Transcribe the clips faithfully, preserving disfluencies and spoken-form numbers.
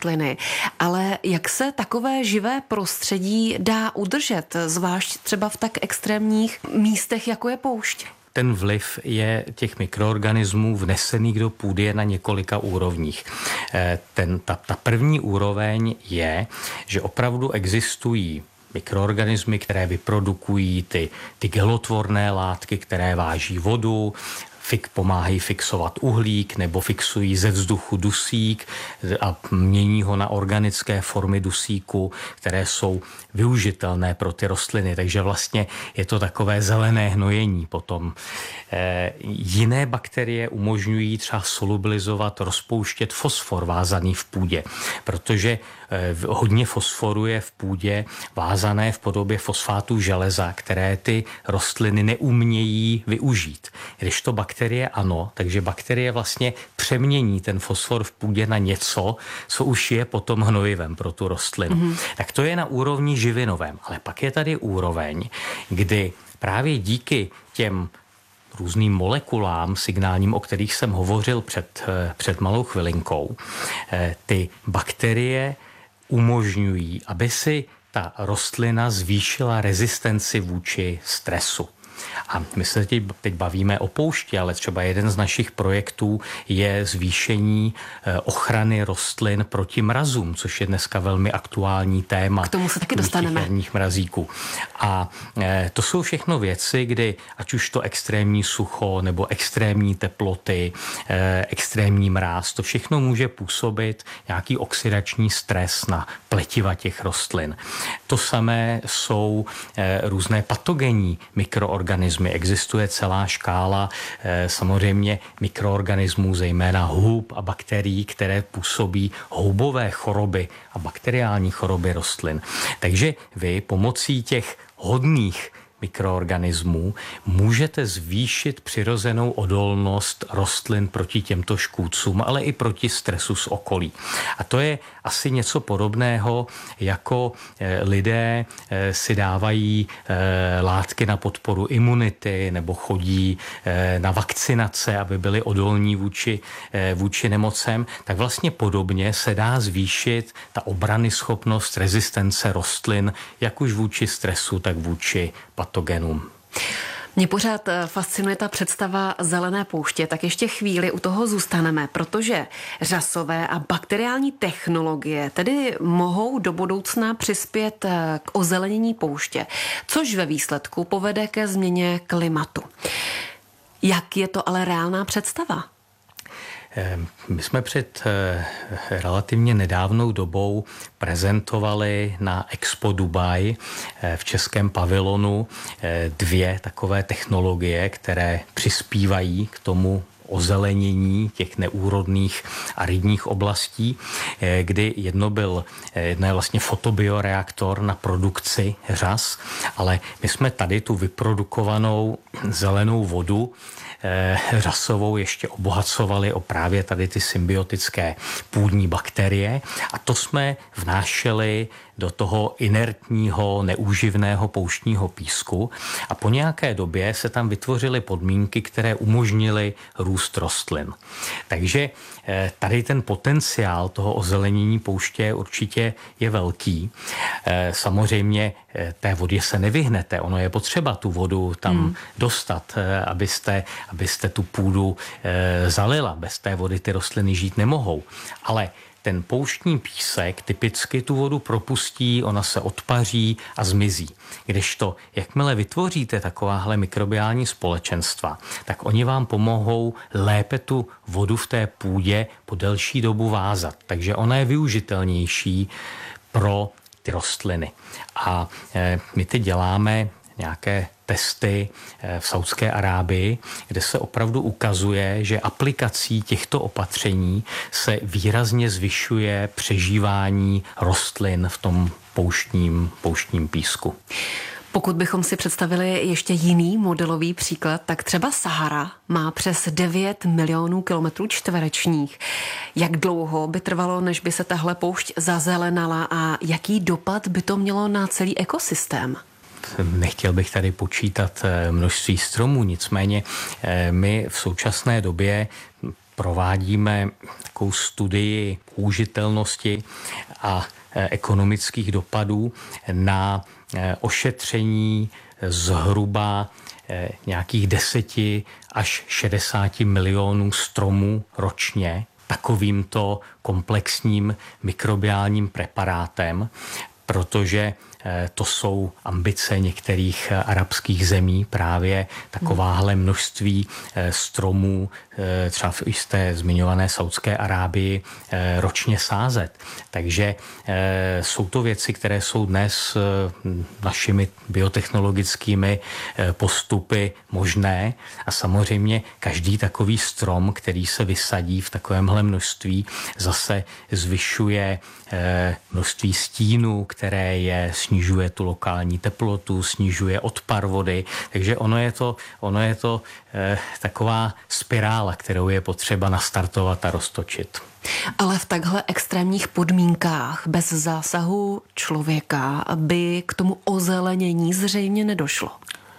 rostliny. Ale jak se takové živé prostředí dá udržet, zvlášť třeba v tak extrémních místech, jako je poušť? Ten vliv je těch mikroorganismů vnesený do půdy je na několika úrovních. Ten, ta, ta první úroveň je, že opravdu existují mikroorganismy, které vyprodukují ty, ty gelotvorné látky, které váží vodu, fik, pomáhají fixovat uhlík nebo fixují ze vzduchu dusík a mění ho na organické formy dusíku, které jsou využitelné pro ty rostliny. Takže vlastně je to takové zelené hnojení potom. E, jiné bakterie umožňují třeba solubilizovat, rozpouštět fosfor vázaný v půdě, protože e, hodně fosforu je v půdě vázané v podobě fosfátů železa, které ty rostliny neumějí využít. Když to bakterie ano, takže bakterie vlastně přemění ten fosfor v půdě na něco, co už je potom hnojivem pro tu rostlinu. Mm-hmm. Tak to je na úrovni živinovém, ale pak je tady úroveň, kdy právě díky těm různým molekulám signálním, o kterých jsem hovořil před, před malou chvilinkou, ty bakterie umožňují, aby si ta rostlina zvýšila rezistenci vůči stresu. A my se teď bavíme o poušti, ale třeba jeden z našich projektů je zvýšení ochrany rostlin proti mrazům, což je dneska velmi aktuální téma. K tomu se taky dostaneme. Mrazíků. A to jsou všechno věci, kdy ať už to extrémní sucho nebo extrémní teploty, extrémní mráz, to všechno může působit nějaký oxidační stres na pletiva těch rostlin. To samé jsou různé patogenní mikroorganismy. Existuje celá škála samozřejmě mikroorganismů, zejména hub a bakterií, které působí houbové choroby a bakteriální choroby rostlin. Takže vy pomocí těch hodných mikroorganismů můžete zvýšit přirozenou odolnost rostlin proti těmto škůdcům, ale i proti stresu z okolí. A to je asi něco podobného, jako lidé si dávají látky na podporu imunity nebo chodí na vakcinace, aby byli odolní vůči, vůči nemocem, tak vlastně podobně se dá zvýšit ta obranyschopnost rezistence rostlin, jak už vůči stresu, tak vůči patogenům. Mě pořád fascinuje ta představa zelené pouště, tak ještě chvíli u toho zůstaneme, protože řasové a bakteriální technologie tedy mohou do budoucna přispět k ozelenění pouště, což ve výsledku povede ke změně klimatu. Jak je to ale reálná představa? My jsme před relativně nedávnou dobou prezentovali na Expo Dubai v českém pavilonu dvě takové technologie, které přispívají k tomu ozelenění těch neúrodných aridních oblastí, kdy jedno byl, jedno je vlastně fotobioreaktor na produkci řas, ale my jsme tady tu vyprodukovanou zelenou vodu řasovou ještě obohacovali o právě tady ty symbiotické půdní bakterie a to jsme vnášeli do toho inertního, neúživného pouštního písku a po nějaké době se tam vytvořily podmínky, které umožnily růst rostlin. Takže tady ten potenciál toho ozelenění pouště určitě je velký. Samozřejmě té vodě se nevyhnete, ono je potřeba tu vodu tam hmm. dostat, abyste, abyste tu půdu zalila. Bez té vody ty rostliny žít nemohou. Ale ten pouštní písek typicky tu vodu propustí, ona se odpaří a zmizí. Kdežto, jakmile vytvoříte takováhle mikrobiální společenstva, tak oni vám pomohou lépe tu vodu v té půdě po delší dobu vázat. Takže ona je využitelnější pro ty rostliny. A my teď děláme nějaké testy v Saudské Arábii, kde se opravdu ukazuje, že aplikací těchto opatření se výrazně zvyšuje přežívání rostlin v tom pouštním, pouštním písku. Pokud bychom si představili ještě jiný modelový příklad, tak třeba Sahara má přes devět milionů kilometrů čtverečních. Jak dlouho by trvalo, než by se tahle poušť zazelenala a jaký dopad by to mělo na celý ekosystém? Nechtěl bych tady počítat množství stromů, nicméně my v současné době provádíme takovou studii použitelnosti a ekonomických dopadů na ošetření zhruba nějakých deseti až šedesáti milionů stromů ročně takovýmto komplexním mikrobiálním preparátem, protože to jsou ambice některých arabských zemí, právě takováhle množství stromů, třeba v jisté zmiňované Saudské Arábii, ročně sázet. Takže jsou to věci, které jsou dnes našimi biotechnologickými postupy možné a samozřejmě každý takový strom, který se vysadí v takovémhle množství, zase zvyšuje množství stínu, které je snižuje tu lokální teplotu, snižuje odpar vody, takže ono je to, ono je to eh, taková spirála, kterou je potřeba nastartovat a roztočit. Ale v takhle extrémních podmínkách bez zásahu člověka by k tomu ozelenění zřejmě nedošlo.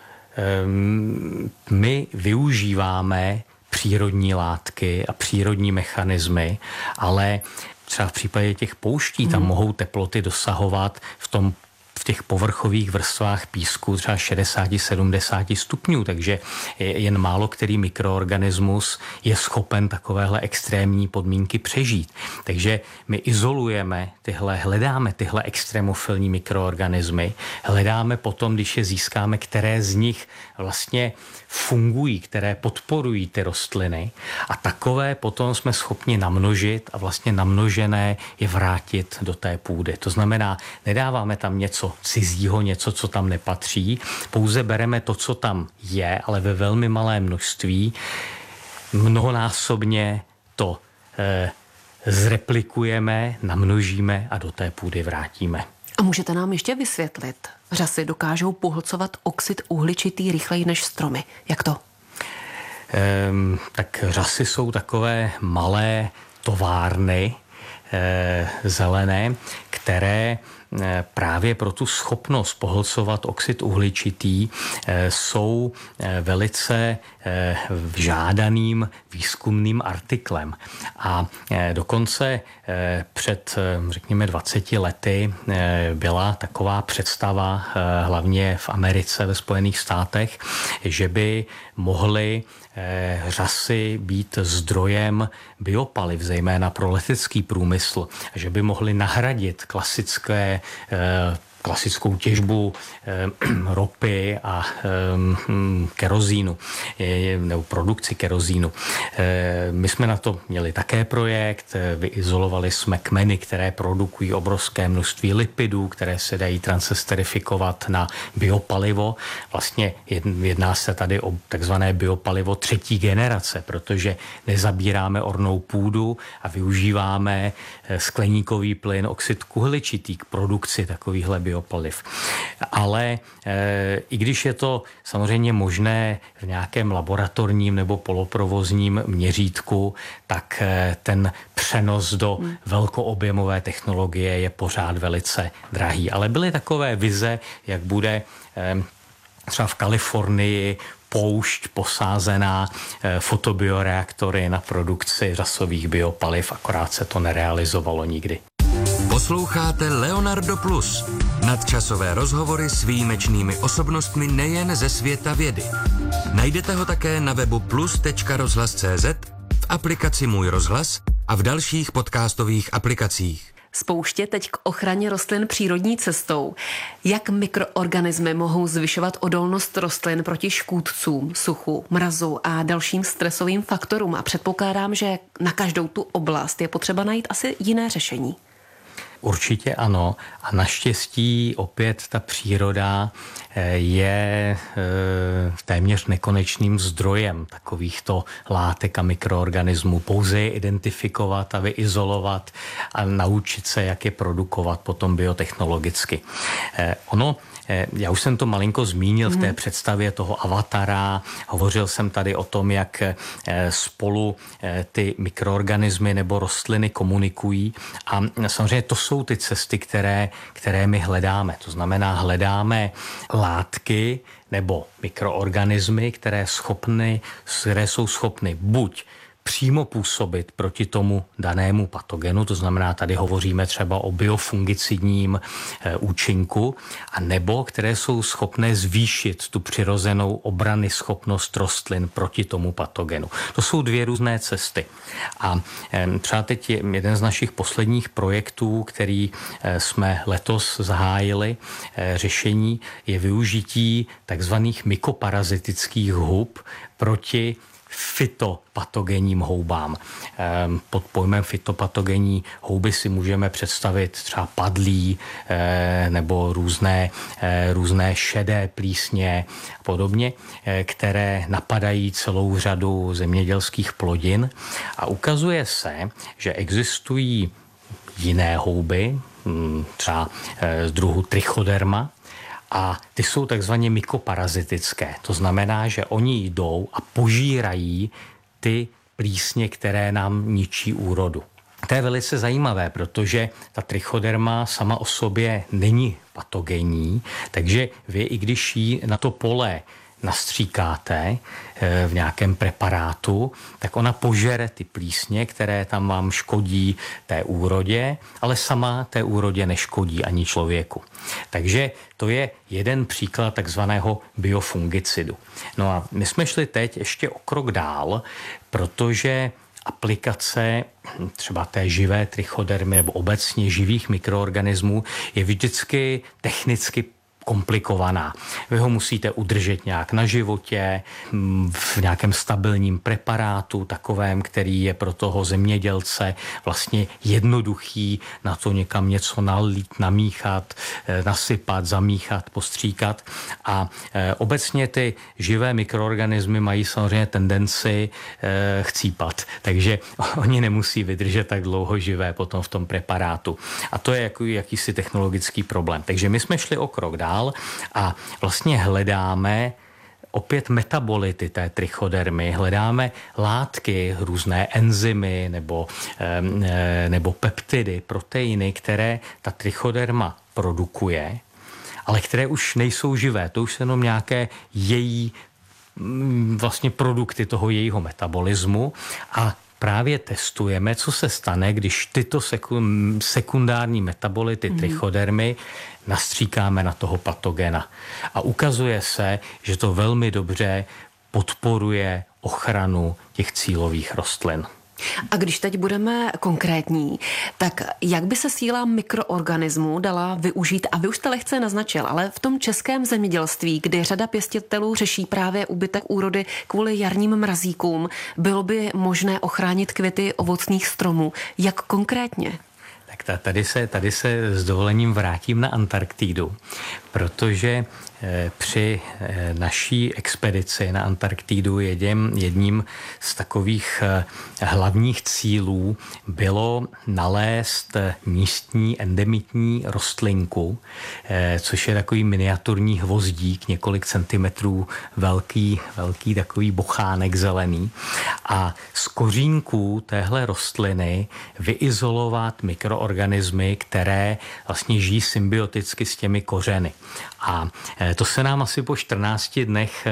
Um, my využíváme přírodní látky a přírodní mechanismy, ale třeba v případě těch pouští tam hmm. mohou teploty dosahovat v tom v těch povrchových vrstvách písku třeba šedesát až sedmdesát stupňů, takže jen málo který mikroorganismus je schopen takovéhle extrémní podmínky přežít. Takže my izolujeme tyhle, hledáme tyhle extremofilní mikroorganismy, hledáme potom, když je získáme, které z nich vlastně fungují, které podporují ty rostliny a takové potom jsme schopni namnožit a vlastně namnožené je vrátit do té půdy. To znamená, nedáváme tam něco cizího, něco, co tam nepatří, pouze bereme to, co tam je, ale ve velmi malém množství, mnohonásobně to eh, zreplikujeme, namnožíme a do té půdy vrátíme. A můžete nám ještě vysvětlit? Řasy dokážou pohlcovat oxid uhličitý rychleji než stromy. Jak to? Ehm, tak řasy jsou takové malé továrny e, zelené, které e, právě pro tu schopnost pohlcovat oxid uhličitý e, jsou e, velice e, žádaným výzkumným artiklem. A e, dokonce e, před, řekněme, dvaceti lety e, byla taková představa, e, hlavně v Americe, ve Spojených státech, že by mohly řasy být zdrojem biopaliv, zejména pro letecký průmysl, že by mohly nahradit klasické klasickou těžbu eh, ropy a eh, kerozínu, eh, nebo produkci kerozínu. Eh, my jsme na to měli také projekt, eh, vyizolovali jsme kmeny, které produkují obrovské množství lipidů, které se dají transesterifikovat na biopalivo. Vlastně jedná se tady o takzvané biopalivo třetí generace, protože nezabíráme ornou půdu a využíváme skleníkový plyn, oxid uhličitý k produkci takovýchhle biopaliv. Ale e, i když je to samozřejmě možné v nějakém laboratorním nebo poloprovozním měřítku, tak e, ten přenos do hmm. velkoobjemové technologie je pořád velice drahý. Ale byly takové vize, jak bude e, třeba v Kalifornii poušť posázená e, fotobioreaktory na produkci řasových biopaliv, akorát se to nerealizovalo nikdy. Posloucháte Leonardo Plus, nadčasové rozhovory s výjimečnými osobnostmi nejen ze světa vědy. Najdete ho také na webu plus tečka rozhlas tečka cé zet, v aplikaci Můj rozhlas a v dalších podcastových aplikacích. Spouště teď k ochraně rostlin přírodní cestou. Jak mikroorganismy mohou zvyšovat odolnost rostlin proti škůdcům, suchu, mrazu a dalším stresovým faktorům? A předpokládám, že na každou tu oblast je potřeba najít asi jiné řešení. Určitě ano. A naštěstí opět ta příroda je téměř nekonečným zdrojem takovýchto látek a mikroorganismů. Pouze je identifikovat a vyizolovat a naučit se, jak je produkovat potom biotechnologicky. Ono Já už jsem to malinko zmínil v té představě toho avatara. Hovořil jsem tady o tom, jak spolu ty mikroorganismy nebo rostliny komunikují. A samozřejmě to jsou ty cesty, které, které my hledáme. To znamená, hledáme látky nebo mikroorganismy, které, schopny, které jsou schopny buď přímo působit proti tomu danému patogenu, to znamená, tady hovoříme třeba o biofungicidním e, účinku, a nebo které jsou schopné zvýšit tu přirozenou obrany schopnost rostlin proti tomu patogenu. To jsou dvě různé cesty. A e, třeba teď je jeden z našich posledních projektů, který e, jsme letos zahájili, e, řešení je využití takzvaných mykoparazitických hub proti fytopatogenním houbám. Pod pojmem fytopatogenní houby si můžeme představit třeba padlí nebo různé, různé šedé plísně a podobně, které napadají celou řadu zemědělských plodin, a ukazuje se, že existují jiné houby, třeba z druhu trichoderma, a ty jsou takzvaně mykoparazitické. To znamená, že oni jdou a požírají ty plísně, které nám ničí úrodu. To je velice zajímavé, protože ta trichoderma sama o sobě není patogenní, takže vy, i když ji na to pole nastříkáte v nějakém preparátu, tak ona požere ty plísně, které tam vám škodí té úrodě, ale sama té úrodě neškodí ani člověku. Takže to je jeden příklad takzvaného biofungicidu. No a my jsme šli teď ještě o krok dál, protože aplikace třeba té živé trichodermy nebo obecně živých mikroorganismů je vždycky technicky komplikovaná. Vy ho musíte udržet nějak na životě, v nějakém stabilním preparátu, takovém, který je pro toho zemědělce vlastně jednoduchý na to někam něco nalít, namíchat, nasypat, zamíchat, postříkat. A e, obecně ty živé mikroorganismy mají samozřejmě tendenci e, chcípat, takže oni nemusí vydržet tak dlouho živé potom v tom preparátu. A to je jaký, jakýsi technologický problém. Takže my jsme šli o krok dál a vlastně hledáme opět metabolity té trichodermy, hledáme látky, různé enzymy nebo, nebo peptidy, proteiny, které ta trichoderma produkuje, ale které už nejsou živé. To už jsou jenom nějaké její vlastně produkty toho jejího metabolismu, a právě testujeme, co se stane, když tyto sekundární metabolity mm. trichodermy nastříkáme na toho patogena. A ukazuje se, že to velmi dobře podporuje ochranu těch cílových rostlin. A když teď budeme konkrétní, tak jak by se síla mikroorganismů dala využít, a vy už jste lehce naznačil, ale v tom českém zemědělství, kdy řada pěstitelů řeší právě úbytek úrody kvůli jarním mrazíkům, bylo by možné ochránit květy ovocných stromů. Jak konkrétně? Tak tady se, tady se s dovolením vrátím na Antarktidu, protože při naší expedici na Antarktidu jedním, jedním z takových hlavních cílů bylo nalézt místní endemitní rostlinku, což je takový miniaturní hvozdík, několik centimetrů velký, velký takový bochánek zelený, a z kořínků téhle rostliny vyizolovat mikroorganismy, které vlastně žijí symbioticky s těmi kořeny. A to se nám asi po čtrnácti dnech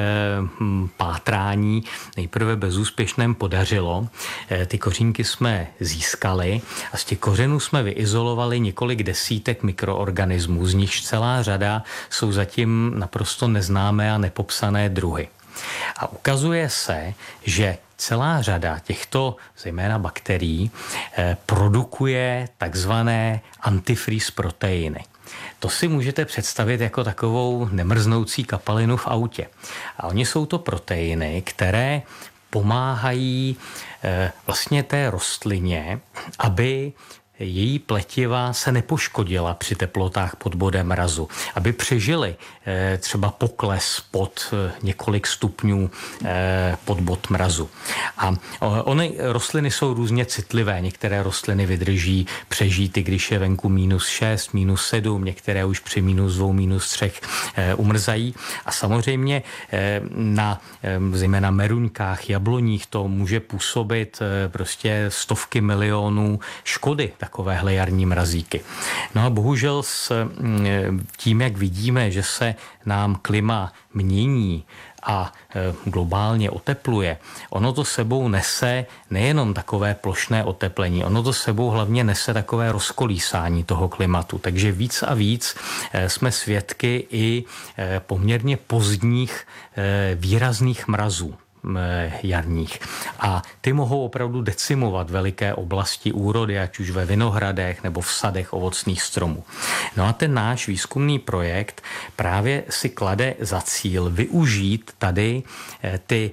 pátrání nejprve bezúspěšném podařilo. Ty kořínky jsme získali a z těch kořenů jsme vyizolovali několik desítek mikroorganismů, z nichž celá řada jsou zatím naprosto neznámé a nepopsané druhy. A ukazuje se, že celá řada těchto, zejména bakterií, produkuje takzvané antifreeze proteiny. To si můžete představit jako takovou nemrznoucí kapalinu v autě. A oni jsou to proteiny, které pomáhají e, vlastně té rostlině, aby její pletiva se nepoškodila při teplotách pod bodem mrazu, aby přežili e, třeba pokles pod e, několik stupňů e, pod bod mrazu. A ony rostliny jsou různě citlivé. Některé rostliny vydrží přežít, i když je venku minus šest, minus sedm, některé už při minus dvou, minus třech e, umrzají. A samozřejmě e, na e, zejména meruňkách, jabloních to může působit e, prostě stovky milionů škody, takovéhle jarní mrazíky. No a bohužel s tím, jak vidíme, že se nám klima mění a globálně otepluje, ono to sebou nese nejenom takové plošné oteplení, ono to sebou hlavně nese takové rozkolísání toho klimatu. Takže víc a víc jsme svědky i poměrně pozdních výrazných mrazů jarních. A ty mohou opravdu decimovat veliké oblasti úrody, ať už ve vinohradech nebo v sadech ovocných stromů. No a ten náš výzkumný projekt právě si klade za cíl využít tady ty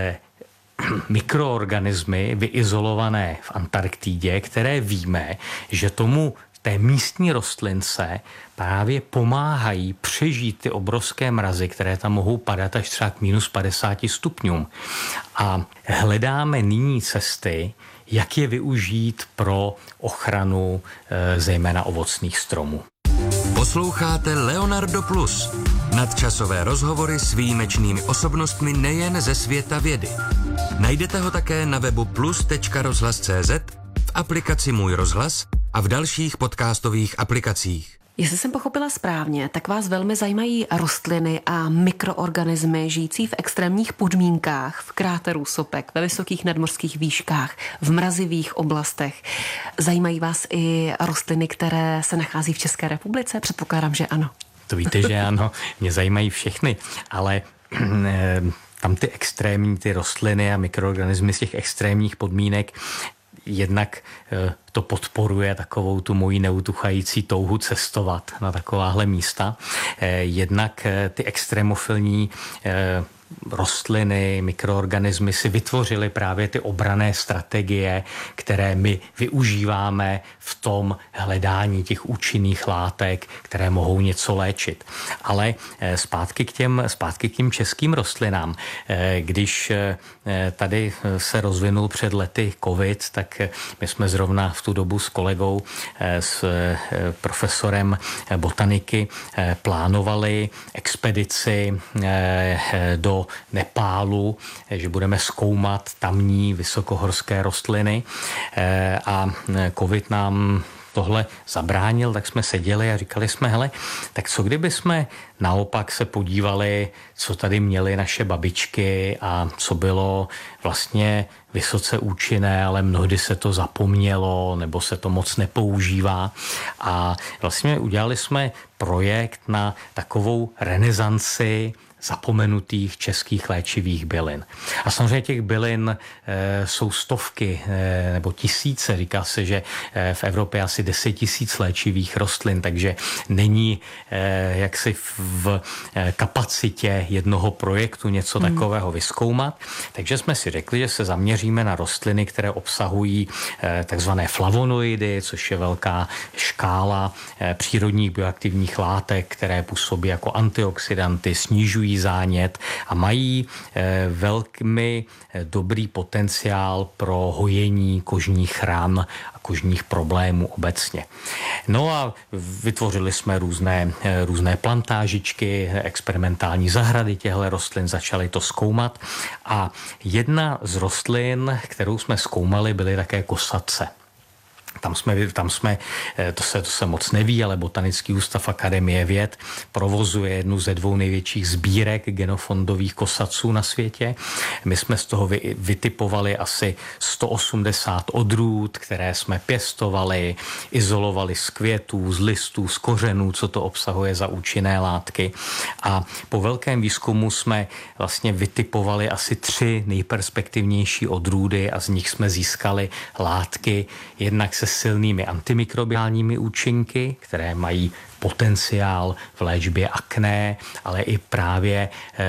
mikroorganismy vyizolované v Antarktidě, které víme, že tomu té místní rostlince právě pomáhají přežít ty obrovské mrazy, které tam mohou padat až třeba k minus padesáti stupňům. A hledáme nyní cesty, jak je využít pro ochranu e, zejména ovocných stromů. Posloucháte Leonardo Plus. Nadčasové rozhovory s výjimečnými osobnostmi nejen ze světa vědy. Najdete ho také na webu plus tečka rozhlas tečka cé zet, v aplikaci Můj rozhlas a v dalších podcastových aplikacích. Jestli jsem pochopila správně, tak vás velmi zajímají rostliny a mikroorganismy žijící v extrémních podmínkách, v kráteru sopek, ve vysokých nadmořských výškách, v mrazivých oblastech. Zajímají vás i rostliny, které se nachází v České republice? Předpokládám, že ano. To víte, že ano, mě zajímají všechny, ale tam ty extrémní, ty rostliny a mikroorganismy z těch extrémních podmínek jednak to podporuje takovou tu moji neutuchající touhu cestovat na takováhle místa. Jednak ty extrémofilní rostliny, mikroorganismy si vytvořily právě ty obranné strategie, které my využíváme v tom hledání těch účinných látek, které mohou něco léčit. Ale zpátky k těm, zpátky k těm českým rostlinám. Když tady se rozvinul před lety covid, tak my jsme zrovna v tu dobu s kolegou, s profesorem botaniky plánovali expedici do Nepálu, že budeme zkoumat tamní vysokohorské rostliny a covid nám tohle zabránil, tak jsme seděli a říkali jsme, hele, tak co kdyby jsme naopak se podívali, co tady měly naše babičky a co bylo vlastně vysoce účinné, ale mnohdy se to zapomnělo nebo se to moc nepoužívá. A vlastně udělali jsme projekt na takovou renesanci zapomenutých českých léčivých bylin. A samozřejmě těch bylin e, jsou stovky e, nebo tisíce. Říká se, že e, v Evropě asi deset tisíc léčivých rostlin, takže není e, jaksi v, v e, kapacitě jednoho projektu něco hmm. takového vyzkoumat. Takže jsme si řekli, že se zaměříme na rostliny, které obsahují e, takzvané flavonoidy, což je velká škála e, přírodních bioaktivních látek, které působí jako antioxidanty, snižují zánět a mají e, velmi dobrý potenciál pro hojení kožních ran a kožních problémů obecně. No a vytvořili jsme různé, e, různé plantážičky, experimentální zahrady těchto rostlin, začali to zkoumat a jedna z rostlin, kterou jsme zkoumali, byly také kosace. Tam jsme, tam jsme to, se, to se moc neví, ale Botanický ústav Akademie věd provozuje jednu ze dvou největších sbírek genofondových kosaců na světě. My jsme z toho vy, vytipovali asi sto osmdesát odrůd, které jsme pěstovali, izolovali z květů, z listů, z kořenů, co to obsahuje za účinné látky. A po velkém výzkumu jsme vlastně vytipovali asi tři nejperspektivnější odrůdy a z nich jsme získali látky jednak se silnými antimikrobiálními účinky, které mají potenciál v léčbě akné, ale i právě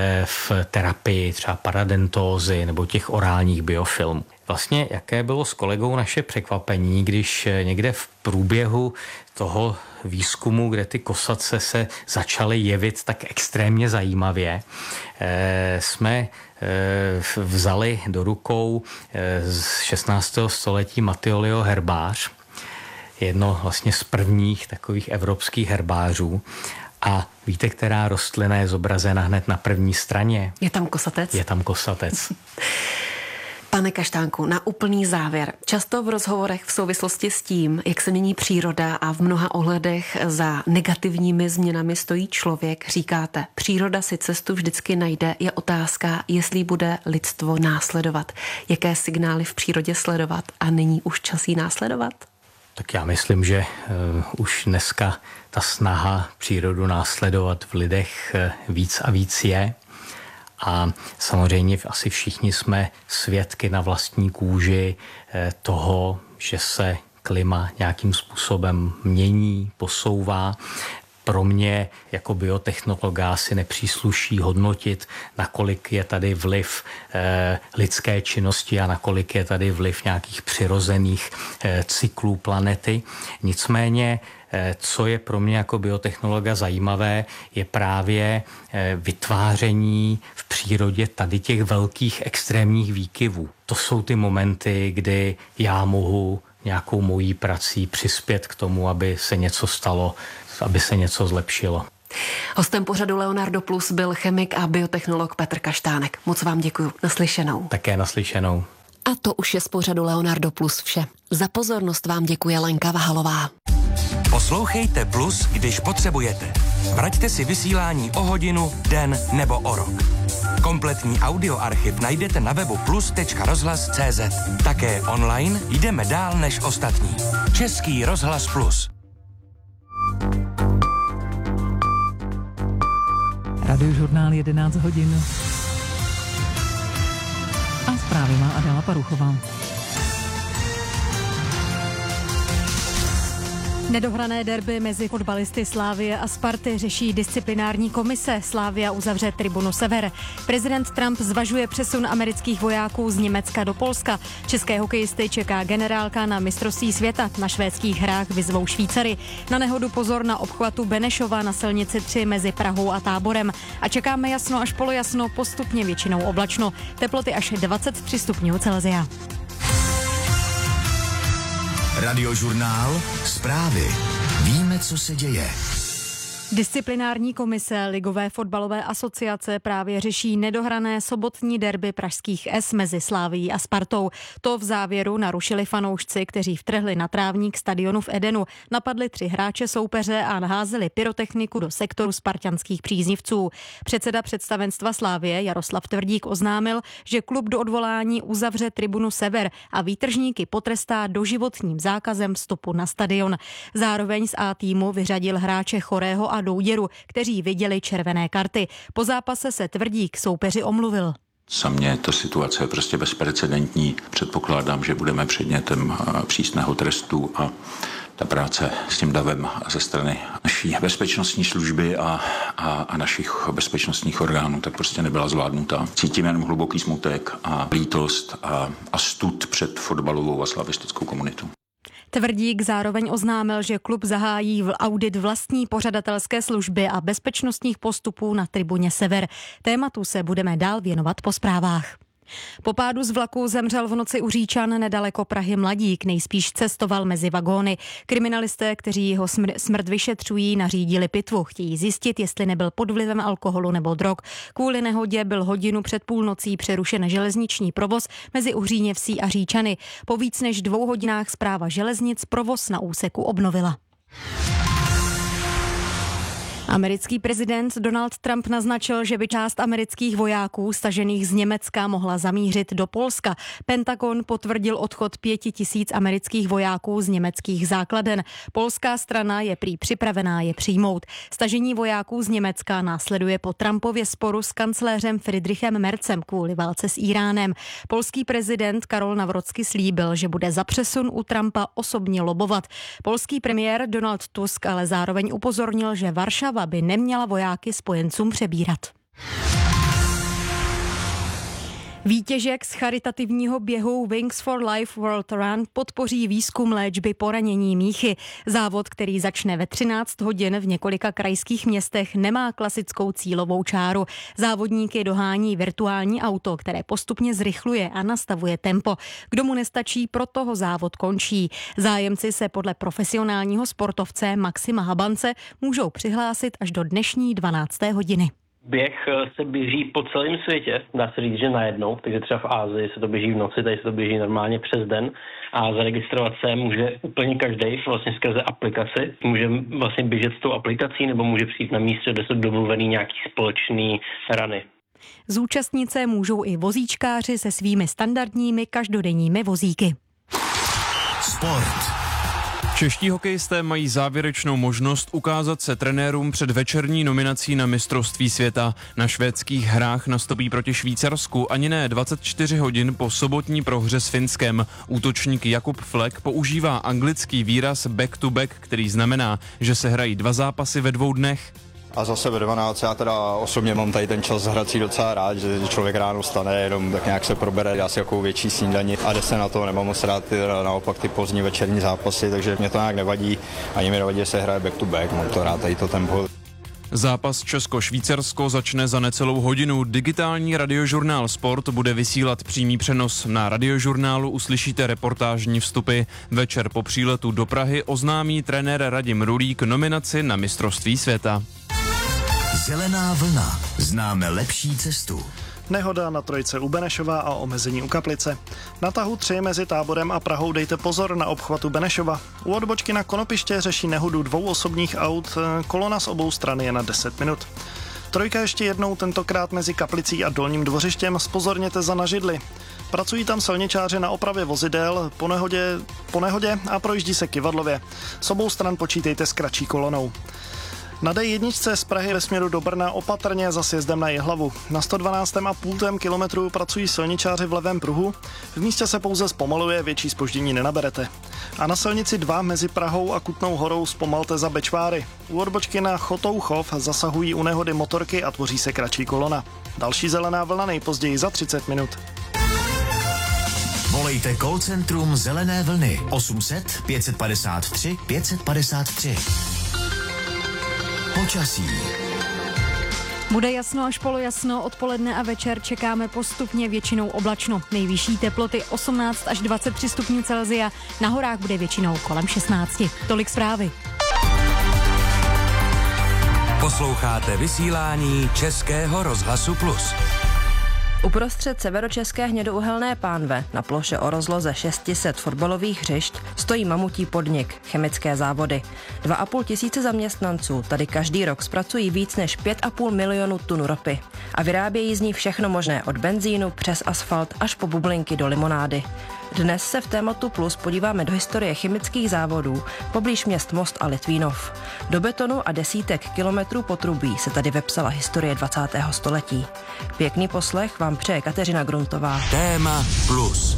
v terapii třeba paradentózy nebo těch orálních biofilmů. Vlastně jaké bylo s kolegou naše překvapení, když někde v průběhu toho výzkumu, kde ty kosace se začaly jevit tak extrémně zajímavě, jsme vzali do rukou z šestnáctého století Matthiolio herbář, jedno vlastně z prvních takových evropských herbářů. A víte, která rostlina je zobrazena hned na první straně? Je tam kosatec? Je tam kosatec. Pane Kaštánku, na úplný závěr. Často v rozhovorech v souvislosti s tím, jak se mění příroda a v mnoha ohledech za negativními změnami stojí člověk, říkáte, příroda si cestu vždycky najde, je otázka, jestli bude lidstvo následovat. Jaké signály v přírodě sledovat a není už čas jí následovat? Tak já myslím, že uh, už dneska ta snaha přírodu následovat v lidech uh, víc a víc je. A samozřejmě asi všichni jsme svědky na vlastní kůži toho, že se klima nějakým způsobem mění, posouvá. Pro mě jako biotechnologa si nepřísluší hodnotit, nakolik je tady vliv eh, lidské činnosti a nakolik je tady vliv nějakých přirozených eh, cyklů planety. Nicméně co je pro mě jako biotechnologa zajímavé, je právě vytváření v přírodě tady těch velkých extrémních výkyvů. To jsou ty momenty, kdy já mohu nějakou mojí prací přispět k tomu, aby se něco stalo, aby se něco zlepšilo. Hostem pořadu Leonardo Plus byl chemik a biotechnolog Petr Kaštánek. Moc vám děkuju. Naslyšenou. Také naslyšenou. A to už je z pořadu Leonardo Plus vše. Za pozornost vám děkuje Lenka Vahalová. Poslouchejte Plus, když potřebujete. Vraťte si vysílání o hodinu, den nebo o rok. Kompletní audioarchiv najdete na webu plus tečka rozhlas tečka cé zet. Také online jdeme dál než ostatní. Český rozhlas Plus. Radiožurnál jedenáct hodin. A zprávy má Adela Paruchová. Nedohrané derby mezi fotbalisty Slavie a Sparty řeší disciplinární komise. Slavia uzavře tribunu Sever. Prezident Trump zvažuje přesun amerických vojáků z Německa do Polska. České hokejisty čeká generálka na mistrovství světa. Na švédských hrách vyzvou Švýcary. Na nehodu pozor na obchvatu Benešova na silnici tři mezi Prahou a Táborem. A čekáme jasno až polojasno, postupně většinou oblačno. Teploty až dvacet tři stupňů Celsia. Radiožurnál, zprávy. Víme, co se děje. Disciplinární komise Ligové fotbalové asociace právě řeší nedohrané sobotní derby pražských S mezi Slavií a Spartou. To v závěru narušili fanoušci, kteří vtrhli na trávník stadionu v Edenu, napadli tři hráče soupeře a naházeli pyrotechniku do sektoru spartanských příznivců. Předseda představenstva Slavie Jaroslav Tvrdík oznámil, že klub do odvolání uzavře tribunu Sever a výtržníky potrestá doživotním zákazem vstupu na stadion. Zároveň z A týmu vyřadil hráče Chorého a Douděru, kteří viděli červené karty. Po zápase se Tvrdík soupeři omluvil. Za mě ta situace je prostě bezprecedentní. Předpokládám, že budeme předmětem přísného trestu a ta práce s tím davem ze strany naší bezpečnostní služby a, a, a našich bezpečnostních orgánů tak prostě nebyla zvládnutá. Cítím jen hluboký smutek a lítost a, a stud před fotbalovou a slavistickou komunitou. Tvrdík zároveň oznámil, že klub zahájí audit vlastní pořadatelské služby a bezpečnostních postupů na tribuně Sever. Tématu se budeme dál věnovat po zprávách. Po pádu z vlaku zemřel v noci u Říčan nedaleko Prahy mladík, nejspíš cestoval mezi vagóny. Kriminalisté, kteří jeho smr- smrt vyšetřují, nařídili pitvu. Chtějí zjistit, jestli nebyl pod vlivem alkoholu nebo drog. Kvůli nehodě byl hodinu před půlnocí přerušen železniční provoz mezi Uhříněvsí a Říčany. Po víc než dvou hodinách Správa železnic provoz na úseku obnovila. Americký prezident Donald Trump naznačil, že by část amerických vojáků stažených z Německa mohla zamířit do Polska. Pentagon potvrdil odchod pěti tisíc amerických vojáků z německých základen. Polská strana je prý připravená je přijmout. Stažení vojáků z Německa následuje po Trumpově sporu s kancléřem Friedrichem Merzem kvůli válce s Íránem. Polský prezident Karol Nawrocki slíbil, že bude za přesun u Trumpa osobně lobovat. Polský premiér Donald Tusk ale zároveň upozornil, že Varšava by neměla vojáky spojencům přebírat. Výtěžek z charitativního běhu Wings for Life World Run podpoří výzkum léčby poranění míchy. Závod, který začne ve třináct hodin v několika krajských městech, nemá klasickou cílovou čáru. Závodníky dohání virtuální auto, které postupně zrychluje a nastavuje tempo. Kdo mu nestačí, pro toho závod končí. Zájemci se podle profesionálního sportovce Maxima Habance můžou přihlásit až do dnešní dvanácté hodiny. Běh se běží po celém světě, dá se říct, že najednou, takže třeba v Ázii se to běží v noci, tady se to běží normálně přes den a zaregistrovat se může úplně každý vlastně skrze aplikaci. Může vlastně běžet s tou aplikací nebo může přijít na místě, kde jsou domluvený nějaký společný rany. Zúčastnit se můžou i vozíčkáři se svými standardními každodenními vozíky. Sport. Čeští hokejisté mají závěrečnou možnost ukázat se trenérům před večerní nominací na mistrovství světa. Na švédských hrách nastoupí proti Švýcarsku ani ne dvacet čtyři hodin po sobotní prohře s Finskem. Útočník Jakub Flek používá anglický výraz back to back, který znamená, že se hrají dva zápasy ve dvou dnech. A zase ve dvanáct, já teda osobně mám tady ten čas hrací docela rád, že člověk ráno stane, jenom tak nějak se probere, dá si jakou větší snídani a jde se na to, nemám moc rád ty, naopak ty pozdní večerní zápasy, takže mě to nějak nevadí, ani mi nevadí, že se hraje back to back, mám to rád tady to tempo. Zápas Česko-Švýcarsko začne za necelou hodinu. Digitální radiožurnál Sport bude vysílat přímý přenos. Na radiožurnálu uslyšíte reportážní vstupy. Večer po příletu do Prahy oznámí trenér Radim Rulík nominaci na mistrovství světa. Zelená vlna. Známe lepší cestu. Nehoda na trojce u Benešova a omezení u Kaplice. Na tahu tři mezi Táborem a Prahou dejte pozor na obchvatu Benešova. U odbočky na Konopiště řeší nehodu dvou osobních aut, kolona z obou stran je na deset minut. Trojka ještě jednou, tentokrát mezi Kaplicí a Dolním Dvořištěm, zpozorněte za na židli. Pracují tam silničáři na opravě vozidel po nehodě, po nehodě a projíždí se kyvadlově. S obou stran počítejte s kratší kolonou. Na D jedna z Prahy ve směru do Brna opatrně za sjezdem na Jihlavu. Na sto dvanáct celá pět kilometru pracují silničáři v levém pruhu, v místě se pouze zpomaluje, větší zpoždění nenaberete. A na silnici dva mezi Prahou a Kutnou Horou zpomalte za Bečváry. U odbočky na Chotouchov zasahují u nehody motorky a tvoří se kratší kolona. Další zelená vlna nejpozději za třicet minut. Volejte call centrum Zelené vlny osm set pět padesát tři pět padesát tři. Počasí. Bude jasno až polojasno, odpoledne a večer čekáme postupně většinou oblačno. Nejvyšší teploty osmnáct až dvacet tři stupňů Celsia, na horách bude většinou kolem šestnáct. Tolik zprávy. Posloucháte vysílání Českého rozhlasu Plus. Uprostřed severočeské hnědouhelné pánve na ploše o rozloze šest set fotbalových hřišť stojí mamutí podnik Chemické závody. Dva a půl tisíce zaměstnanců tady každý rok zpracují víc než pět a půl milionu tun ropy a vyrábějí z ní všechno možné od benzínu přes asfalt až po bublinky do limonády. Dnes se v tématu Plus podíváme do historie chemických závodů poblíž měst Most a Litvínov. Do betonu a desítek kilometrů potrubí se tady vepsala historie dvacátého století. Pěkný poslech vám přeje Kateřina Gruntová. Téma Plus.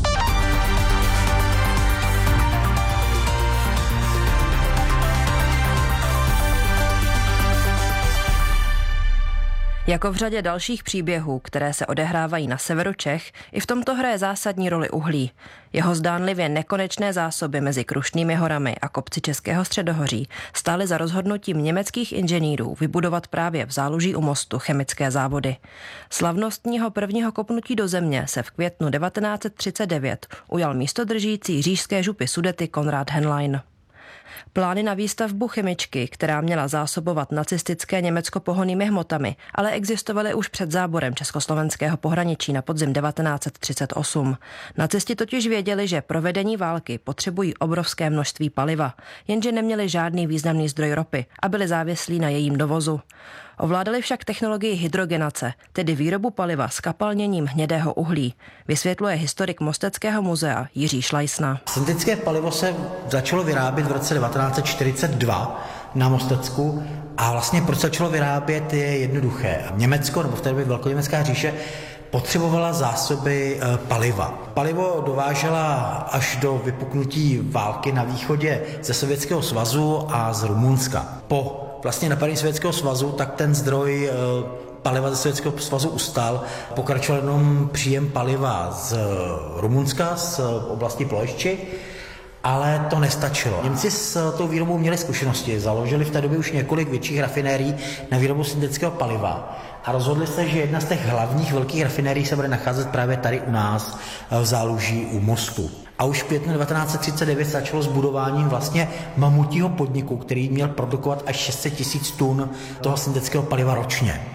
Jako v řadě dalších příběhů, které se odehrávají na severu Čech, i v tomto hraje zásadní roli uhlí. Jeho zdánlivě nekonečné zásoby mezi Krušnými horami a kopci Českého středohoří stály za rozhodnutím německých inženýrů vybudovat právě v Záluží u Mostu chemické závody. Slavnostního prvního kopnutí do země se v květnu devatenáct set třicet devět ujal místodržící říšské župy Sudety Konrad Henlein. Plány na výstavbu chemičky, která měla zásobovat nacistické Německo pohonnými hmotami, ale existovaly už před záborem československého pohraničí na podzim devatenáct set třicet osm. Nacisti totiž věděli, že pro vedení války potřebují obrovské množství paliva, jenže neměli žádný významný zdroj ropy a byli závislí na jejím dovozu. Ovládali však technologii hydrogenace, tedy výrobu paliva s kapalněním hnědého uhlí, vysvětluje historik Mosteckého muzea Jiří Šlajsna. Syntetické palivo se začalo vyrábět v roce devatenáct set čtyřicet dva na Mostecku a vlastně proč začalo vyrábět je jednoduché. Německo, nebo v té době Velkoněmecká říše, potřebovala zásoby e, paliva. Palivo dovážela až do vypuknutí války na východě ze Sovětského svazu a z Rumunska. Po vlastně napadení Sovětského svazu, tak ten zdroj e, paliva ze Sovětského svazu ustal. Pokračoval jenom příjem paliva z Rumunska, z oblasti Ploešči, ale to nestačilo. Němci s tou výrobou měli zkušenosti, založili v té době už několik větších rafinérií na výrobu syntetického paliva a rozhodli se, že jedna z těch hlavních velkých rafinérií se bude nacházet právě tady u nás v Záluží u Mostu. A už v květnu devatenáct set třicet devět začalo s budováním vlastně mamutího podniku, který měl produkovat až šest set tisíc tun toho syntetického paliva ročně.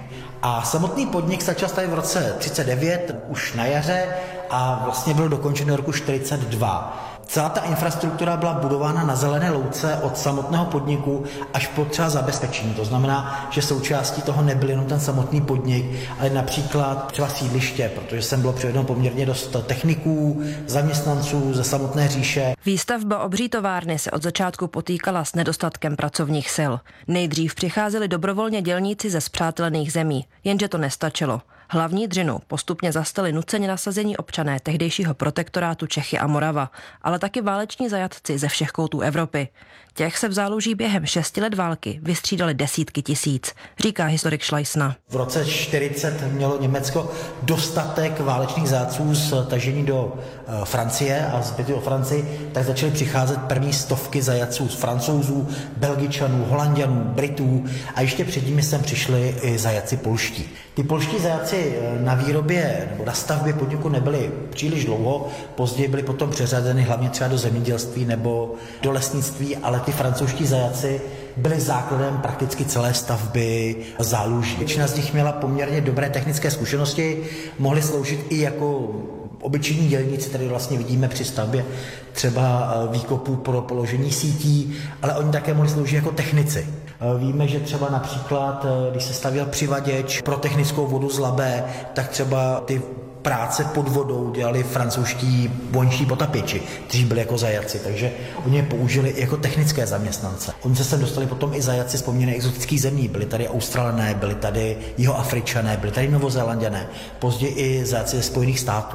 A samotný podnik začal stavit v roce třicet devět, už na jaře, a vlastně byl dokončen do roku čtyřicet dva. Celá ta infrastruktura byla budována na zelené louce od samotného podniku až po třeba zabezpečení. To znamená, že součástí toho nebyl jenom ten samotný podnik, ale například třeba sídliště, protože sem bylo přivedeno poměrně dost techniků, zaměstnanců ze samotné říše. Výstavba obří továrny se od začátku potýkala s nedostatkem pracovních sil. Nejdřív přicházeli dobrovolně dělníci ze spřátelených zemí, jenže to nestačilo. Hlavní dřinu postupně zastali nuceně nasazení občané tehdejšího protektorátu Čechy a Morava, ale taky váleční zajatci ze všech koutů Evropy. Těch se v záluží během šesti let války vystřídali desítky tisíc, říká historik Šlajsna. V roce čtyřicet mělo Německo dostatek válečných zajatců z tažení do Francie a zbyty o Francii, tak začaly přicházet první stovky zajatců z Francouzů, Belgičanů, Holanďanů, Britů a ještě předtím sem přišli i zajatci polští. Ty polští zajatci na výrobě nebo na stavbě podniku nebyli příliš dlouho, později byli potom přeřazeny hlavně třeba do zemědělství nebo do lesnictví, ale ty francouzští zajatci byli základem prakticky celé stavby záluží. Většina z nich měla poměrně dobré technické zkušenosti, mohli sloužit i jako obyčejní dělníci, tady vlastně vidíme při stavbě třeba výkopů pro položení sítí, ale oni také mohli sloužit jako technici. Víme, že třeba například, když se stavěl přivaděč pro technickou vodu z Labe, tak třeba ty práce pod vodou dělali francouzští vojenští potapěči, kteří byli jako zajatci, takže oni je použili jako technické zaměstnance. Oni se sem dostali potom i zajatci z poměrně exotických zemí, byli tady Australané, byli tady Jihoafričané, byli tady Novozélanďané, později i zajatci ze Spojených států.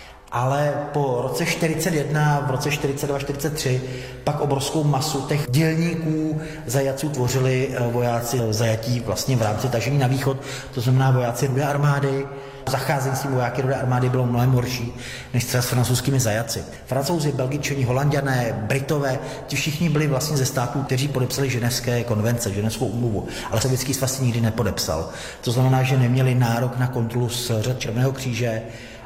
Ale po roce čtyřicet jedna, v roce čtyřicet dva čtyřicet tři pak obrovskou masu těch dělníků zajatců tvořili vojáci zajatí vlastně v rámci tažení na východ, to znamená vojáci Rudé armády. Zacházení s tím vojáky Rudé armády bylo mnohem horší než třeba s francouzskými zajatci. Francouzi, Belgičani, Holanďané, Britové, ti všichni byli vlastně ze států, kteří podepsali ženevské konvence, ženevskou úmluvu, ale Sovětský svaz nikdy nepodepsal. To znamená, že neměli nárok na kontrolu z řad Červeného kříže,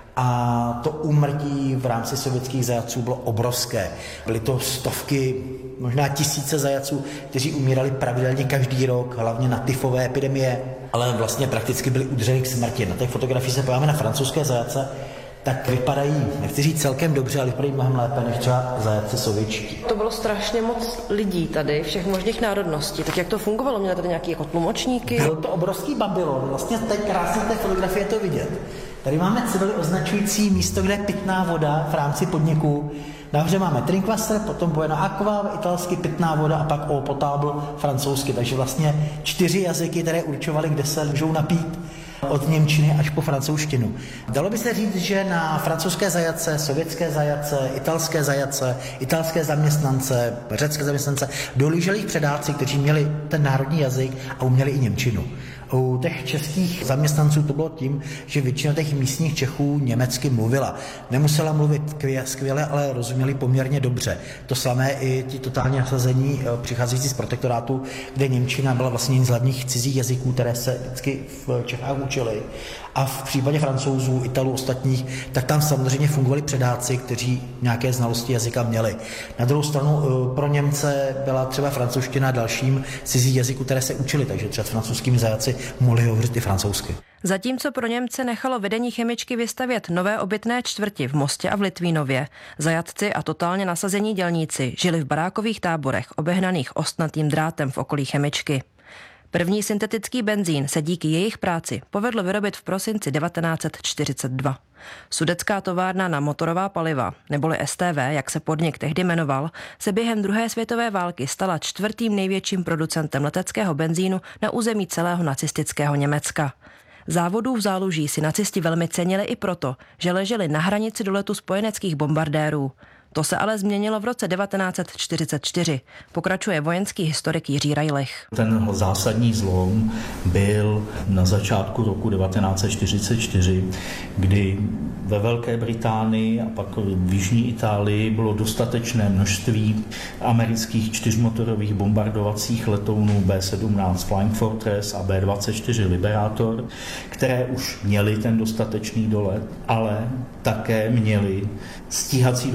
a to úmrtí v rámci sovětských zajatců bylo obrovské. Byly to stovky, možná tisíce zajatců, kteří umírali pravidelně každý rok, hlavně na tyfové epidemie, ale vlastně prakticky byli udrženi k smrti. Na těch fotografiích se podíváme na francouzské zajatce, tak vypadají, nechci říct celkem dobře, ale vypadají mnohem lépe než třeba zajatci sovětští. To bylo strašně moc lidí tady, všech možných národností. Tak jak to fungovalo? Měli tady nějaké jako tlumočníky? Byl to obrovský Babylon, vlastně teď krásně té fotografie to vidět. Tady máme ceduli označující místo, kde je pitná voda v rámci podniku. Nahoře máme Trinkwasser, potom Buena Aqua, italsky pitná voda a pak Eau potable francouzsky. Takže vlastně čtyři jazyky, které určovaly, kde se můžou napít od němčiny až po francouzštinu. Dalo by se říct, že na francouzské zajatce, sovětské zajatce, italské zajatce, italské zaměstnance, řecké zaměstnance dohlíželi jich předáci, kteří měli ten národní jazyk a uměli i němčinu. U těch českých zaměstnanců to bylo tím, že většina těch místních Čechů německy mluvila. Nemusela mluvit skvěle, ale rozuměli poměrně dobře. To samé i ti totální nasazení přicházející z protektorátu, kde němčina byla vlastně jeden z hlavních cizích jazyků, které se vždycky v Čechách učili. A v případě Francouzů, Italů, ostatních, tak tam samozřejmě fungovali předáci, kteří nějaké znalosti jazyka měli. Na druhou stranu pro Němce byla třeba francouzština dalším cizí jazyku, které se učili, takže třeba s francouzskými zajatci mohli hovořit i francouzsky. Zatímco pro Němce nechalo vedení chemičky vystavět nové obytné čtvrti v Mostě a v Litvínově, zajatci a totálně nasazení dělníci žili v barákových táborech obehnaných ostnatým drátem v okolí chemičky. První syntetický benzín se díky jejich práci povedlo vyrobit v prosinci devatenáct set čtyřicet dva. Sudetská továrna na motorová paliva, neboli S T V, jak se podnik tehdy jmenoval, se během druhé světové války stala čtvrtým největším producentem leteckého benzínu na území celého nacistického Německa. Závodů v záluží si nacisti velmi cenili i proto, že leželi na hranici doletu spojeneckých bombardérů. To se ale změnilo v roce devatenáct set čtyřicet čtyři, pokračuje vojenský historik Jiří Rajlich. Ten zásadní zlom byl na začátku roku devatenáct set čtyřicet čtyři, kdy ve Velké Británii a pak v jižní Itálii bylo dostatečné množství amerických čtyřmotorových bombardovacích letounů B sedmnáct Flying Fortress a B dvacet čtyři Liberator, které už měly ten dostatečný dolet, ale také měly stíhací dopravu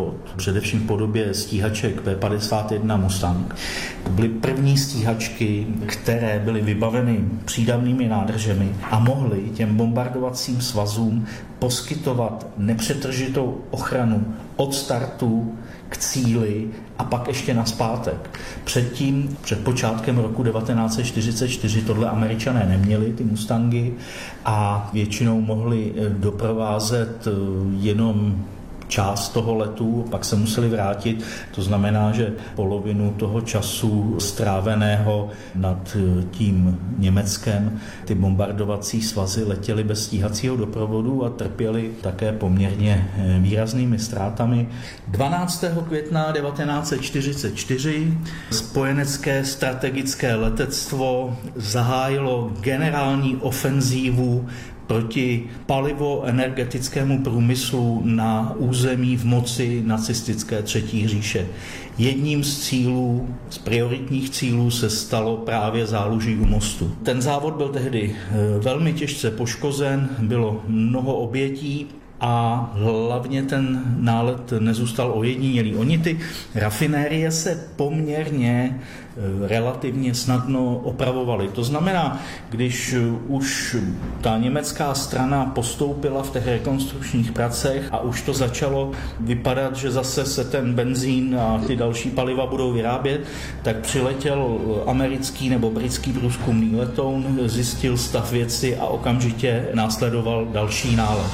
pilot, především v podobě stíhaček P padesát jedna Mustang. To byly první stíhačky, které byly vybaveny přídavnými nádržemi a mohly těm bombardovacím svazům poskytovat nepřetržitou ochranu od startu k cíli a pak ještě nazpátek. Předtím, před počátkem roku devatenáct set čtyřicet čtyři tohle Američané neměli, ty Mustangy, a většinou mohli doprovázet jenom část toho letu, pak se museli vrátit. To znamená, že polovinu toho času stráveného nad tím Německem ty bombardovací svazy letěly bez stíhacího doprovodu a trpěly také poměrně výraznými ztrátami. dvanáctého května devatenáct set čtyřicet čtyři spojenecké strategické letectvo zahájilo generální ofenzívu proti palivoenergetickému průmyslu na území v moci nacistické Třetí říše. Jedním z cílů, z prioritních cílů se stalo právě záluží u mostu. Ten závod byl tehdy velmi těžce poškozen, bylo mnoho obětí a hlavně ten nálet nezůstal ojedinělý. Oni ty rafinérie se poměrně relativně snadno opravovaly. To znamená, když už ta německá strana postoupila v těch rekonstrukčních pracech a už to začalo vypadat, že zase se ten benzín a ty další paliva budou vyrábět, tak přiletěl americký nebo britský průzkumný letoun, zjistil stav věci a okamžitě následoval další nálet.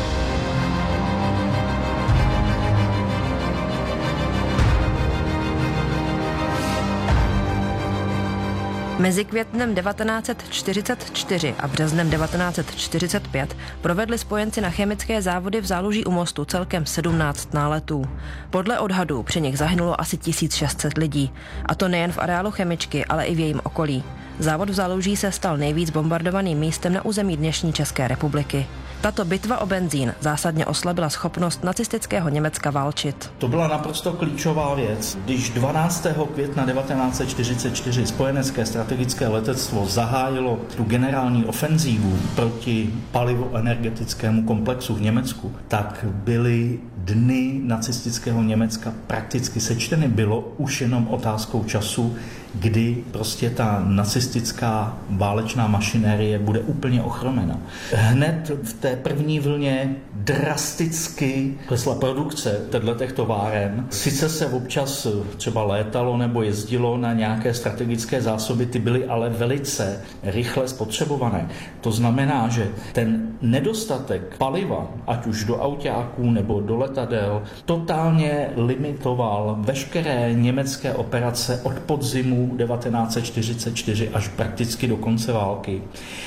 Mezi květnem devatenáct set čtyřicet čtyři a březnem devatenáct set čtyřicet pět provedli spojenci na chemické závody v Záluží u mostu celkem sedmnáct náletů. Podle odhadů při nich zahynulo asi tisíc šest set lidí, a to nejen v areálu chemičky, ale i v jejím okolí. Závod v Záluží se stal nejvíc bombardovaným místem na území dnešní České republiky. Tato bitva o benzín zásadně oslabila schopnost nacistického Německa válčit. To byla naprosto klíčová věc. Když dvanáctého května devatenáct set čtyřicet čtyři spojenecké strategické letectvo zahájilo tu generální ofenzívu proti palivoenergetickému komplexu v Německu, tak byly dny nacistického Německa prakticky sečteny. Bylo už jenom otázkou času, kdy prostě ta nacistická válečná mašinérie bude úplně ochromena. Hned v té první vlně drasticky klesla produkce těchto továren. Sice se občas třeba létalo nebo jezdilo na nějaké strategické zásoby, ty byly ale velice rychle spotřebované. To znamená, že ten nedostatek paliva, ať už do autáků nebo do letadel, totálně limitoval veškeré německé operace od podzimu devatenáct set čtyřicet čtyři až prakticky do konce války.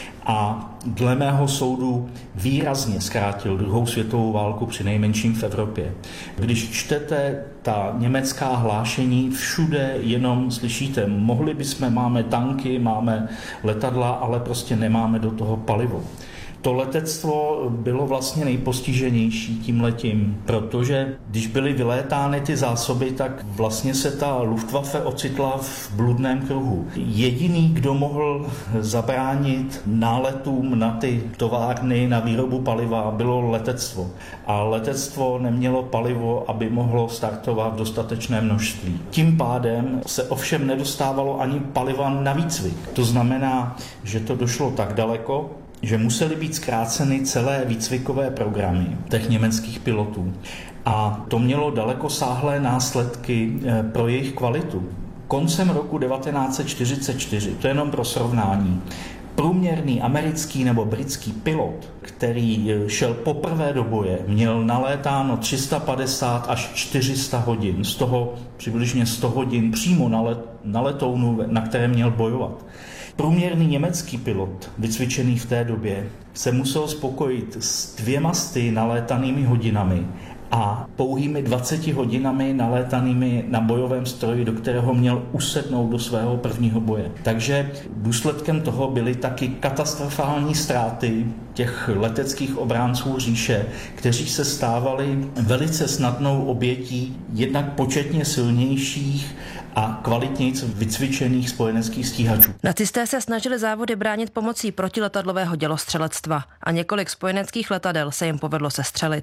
A dle mého soudu výrazně zkrátil druhou světovou válku při nejmenším v Evropě. Když čtete ta německá hlášení, všude jenom slyšíte, mohli bychom, máme tanky, máme letadla, ale prostě nemáme do toho palivo. To letectvo bylo vlastně nejpostiženější tímhletím, protože když byly vylétány ty zásoby, tak vlastně se ta Luftwaffe ocitla v bludném kruhu. Jediný, kdo mohl zabránit náletům na ty továrny, na výrobu paliva, bylo letectvo. A letectvo nemělo palivo, aby mohlo startovat v dostatečné množství. Tím pádem se ovšem nedostávalo ani paliva na výcvik. To znamená, že to došlo tak daleko, že musely být zkráceny celé výcvikové programy těch německých pilotů. A to mělo dalekosáhlé následky pro jejich kvalitu. Koncem roku devatenáct set čtyřicet čtyři, to je jenom pro srovnání, průměrný americký nebo britský pilot, který šel poprvé do boje, měl nalétáno tři sta padesát až čtyři sta hodin, z toho přibližně sto hodin přímo na, let, na letounu, na kterém měl bojovat. Průměrný německý pilot, vycvičený v té době, se musel spokojit s dvěma sty nalétanými hodinami a pouhými dvaceti hodinami nalétanými na bojovém stroji, do kterého měl usednout do svého prvního boje. Takže důsledkem toho byly taky katastrofální ztráty těch leteckých obránců říše, kteří se stávali velice snadnou obětí jednak početně silnějších a kvalitněji vycvičených spojeneckých stíhačů. Nacisté se snažili závody bránit pomocí protiletadlového dělostřelectva a několik spojeneckých letadel se jim povedlo sestřelit.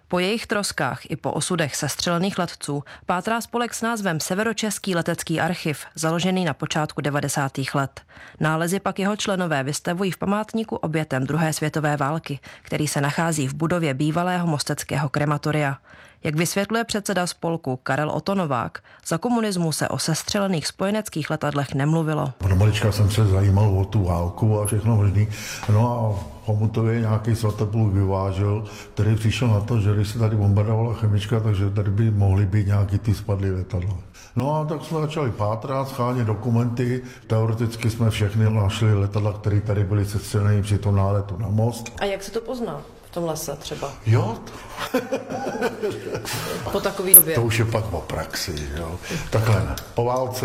Po jejich troskách i po osudech sestřelených letců pátrá spolek s názvem Severočeský letecký archiv, založený na počátku devadesátých let. Nálezy pak jeho členové vystavují v památníku obětem druhé světové války, který se nachází v budově bývalého mosteckého krematoria. Jak vysvětluje předseda spolku Karel Otonovák, za komunismu se o sestřelených spojeneckých letadlech nemluvilo. Pro malička jsem se zajímal o tu válku a všechno možný. No a Chomutově nějaký Svatopluk vyvážel, který přišel na to, že když se tady bombardovala chemička, takže tady by mohly být nějaký ty spadlé letadla. No a tak jsme začali pátrat, schánět dokumenty. Teoreticky jsme všechny našli letadla, které tady byly sestřelené při tom náletu na most. A jak se to pozná? V tom lese třeba. Jo. Po takové době. To už je pak o praxi. Jo. Takhle, po válce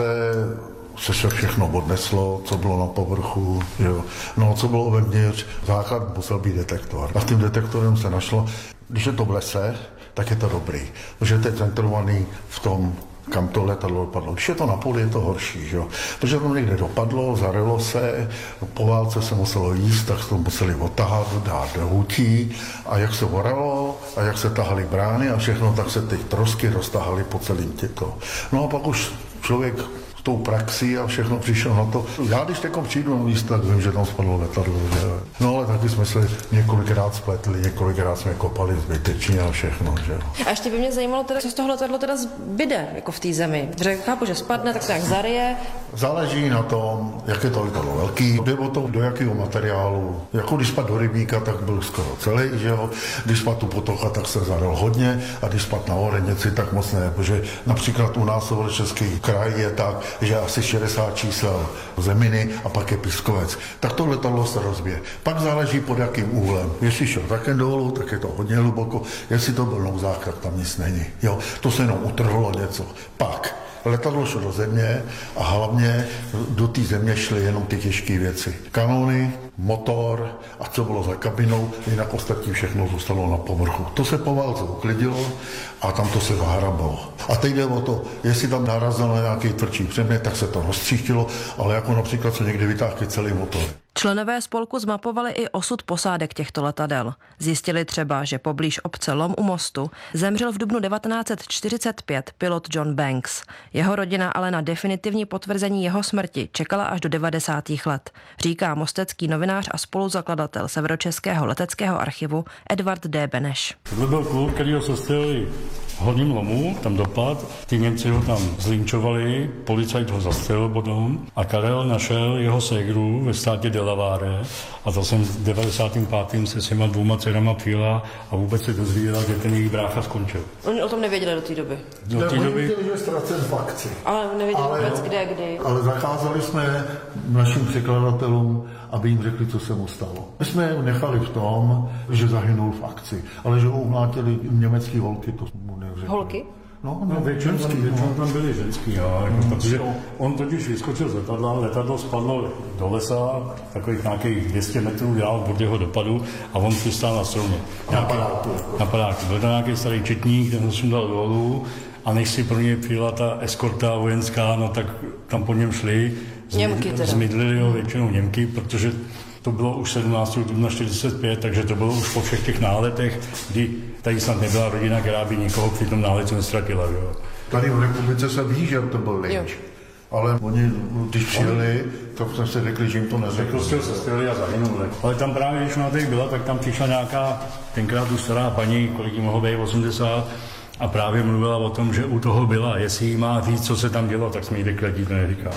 se se všechno odneslo, co bylo na povrchu. Jo. No co bylo vevnitř, základ musel být detektor. A s tím detektorem se našlo, když je to v lese, tak je to dobrý. Protože to je centrovaný v tom, kam to letadlo dopadlo. Když je to na poli, je to horší, že? Protože to někde dopadlo, zarilo se, po válce se muselo jíst, tak to museli otahat, dát do hutí a jak se oralo a jak se tahaly brány a všechno, tak se ty trosky roztahaly po celým těto. No a pak už člověk tou praxí a všechno přišel na to. Já když takom přijdu na míst, tak vím, že tam spadlo letadlo. Že? No ale taky jsme se několikrát spletli, několikrát jsme kopali zbytečně a všechno. Že? A ještě by mě zajímalo, teda, co z toho letadlo teda zbyde jako v té zemi. Protože chápu, že spadne, tak se nějak zaryje. Záleží na tom, jak je to letadlo velký, jde o to, do jakého materiálu. Jako když spadl do rybníka, tak byl skoro celý, že jo. Když spadl tu potoka, tak se zaryl hodně a když spadl na Orenici, tak moc ne, protože například u nás v Český kraj je tak, že asi šedesát čísel zeminy a pak je pískovec. Tak to letadlo se rozbije. Pak záleží pod jakým úhlem. Jestli šel také dolů, tak je to hodně hluboko. Jestli to byl nouzák, tak tam nic není. Jo? To se jenom utrhlo něco. Pak letadlo šlo do země a hlavně do té země šly jenom ty těžké věci. Kanony, motor a co bylo za kabinou, jinak ostatní všechno zůstalo na povrchu. To se po válce uklidilo a tam to se zahrabalo. A teď jde o to, jestli tam narazil na nějaký tvrdší předmět, tak se to roztříštilo, ale jako například se někdy vytáhli celý motor. Členové spolku zmapovali i osud posádek těchto letadel. Zjistili třeba, že poblíž obce Lom u Mostu zemřel v dubnu devatenáct set čtyřicet pět pilot John Banks. Jeho rodina ale na definitivní potvrzení jeho smrti čekala až do devadesátých let, říká mostecký novinář a spoluzakladatel Severočeského leteckého archivu Edvard D. Beneš. To byl kluk, který ho sestřelili v Horním Lomu, tam dopad, ty Němci ho tam zlinčovali, policajt ho zastřelil potom a Karel našel jeho ségru ve státě Delaware a to jsem v devadesátém pátém se s těma dvouma dcerama přijela a vůbec se dozvěděla, že ten jejich brácha skončil. Oni o tom nevěděli do té doby. Do té doby. Nevěděli, že ztracen v akci. Ale nevěděli ale, vůbec kde, kdy. Ale zakázali jsme našim překladatelům, aby jim řekli, co se mu stalo. My jsme je nechali v tom, že zahynul v akci, ale že ho umlátili německý holky, to mu neřekli. Holky? No, no, většinou tam, většinou tam byli ženský, jo, jako, protože on totiž vyskočil z letadla, letadlo spadlo do lesa, takových nějakých dvě stě metrů dál od jeho dopadu a on přistál na stromě. Na padáku. Na padáku. Byl to nějaký starý četník, ten se dal dolů a než si pro něj přijela ta eskorta vojenská, no tak tam po něm šli. Němky teda. Zmydlili ho většinou Němky, protože to bylo už sedmnáctého dubna čtyřicet pět, takže to bylo už po všech těch náletech, kdy tady snad nebyla rodina, která by někoho při tom náletu nestratila. Jo. Tady v republice se ví, že to byl lynč. Ale oni, když přijeli, tak jsme si řekli, že jim to neřekli. Prostě se střelili a zahynuli. Ale tam právě, když ona tady byla, tak tam přišla nějaká, tenkrát tu stará paní, kolik jí mohlo být, osmdesát, a právě mluvila o tom, že u toho byla. Jestli jí má říct, co se tam dělo, tak jsme jí řekli, ať jí to neříká.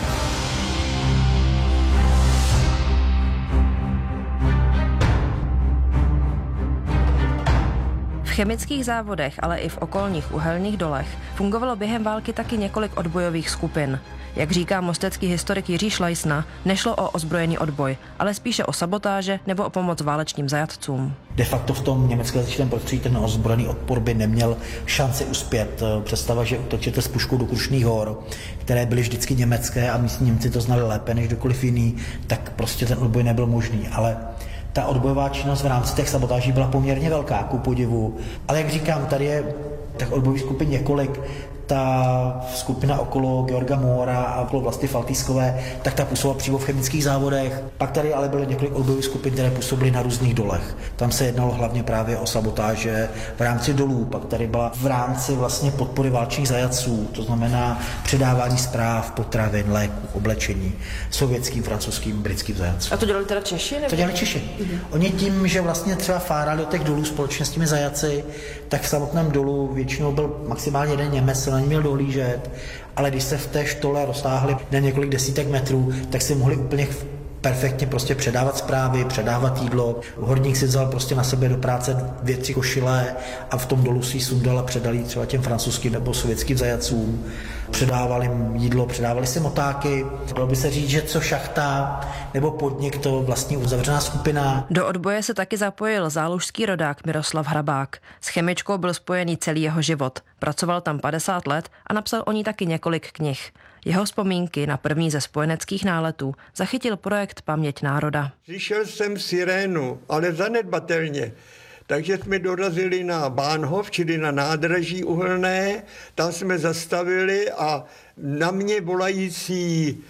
V chemických závodech, ale i v okolních uhelných dolech fungovalo během války taky několik odbojových skupin. Jak říká mostecký historik Jiří Šlajsna, nešlo o ozbrojený odboj, ale spíše o sabotáže nebo o pomoc válečným zajatcům. De facto v tom německém jazyčném prostředí ten ozbrojený odpor by neměl šanci uspět. Představa, že útočíte s puškou do Krušných hor, které byly vždycky německé a místní Němci to znali lépe než kdokoliv jiný, tak prostě ten odboj nebyl možný. Ale ta odbojová činnost v rámci těch sabotáží byla poměrně velká, ku podivu. Ale jak říkám, tady je tak odbojových skupin několik. ta skupina okolo Georga Moora a okolo Vlasty Faltýskové, tak ta působila přímo v chemických závodech. Pak tady ale bylo několik odbojových skupin, které působily na různých dolech. Tam se jednalo hlavně právě o sabotáže v rámci dolů. Pak tady byla v rámci vlastně podpory válčních zajatců, to znamená předávání zpráv, potravin, léků, oblečení sovětským, francouzským, britským zajatcům. A to dělali teda Češi? Nebo? To dělali Češi. Mm-hmm. Oni tím, že vlastně třeba fárali do těch dolů společně s těmi zajaci, tak v samotném dolu většinou byl maximálně jeden Němec, se na ně měl dohlížet, ale když se v té štole roztáhli na několik desítek metrů, tak si mohli úplně perfektně prostě předávat zprávy, předávat jídlo. Horník si vzal prostě na sebe do práce dvě, tři košile a v tom dolu si ji sundal a předali třeba těm francouzským nebo sovětským zajatcům. Předávali jim jídlo, předávali si motáky. Dalo by se říct, že co šachta nebo podnik, to vlastně uzavřená skupina. Do odboje se taky zapojil zálužský rodák Miroslav Hrabák. S chemičkou byl spojený celý jeho život. Pracoval tam padesát let a napsal o ní taky několik knih. Jeho vzpomínky na první ze spojeneckých náletů zachytil projekt Paměť národa. Slyšel jsem sirénu, ale zanedbatelně. Takže jsme dorazili na Bahnhof, čili na nádraží uhelné, tam jsme zastavili a na mě volající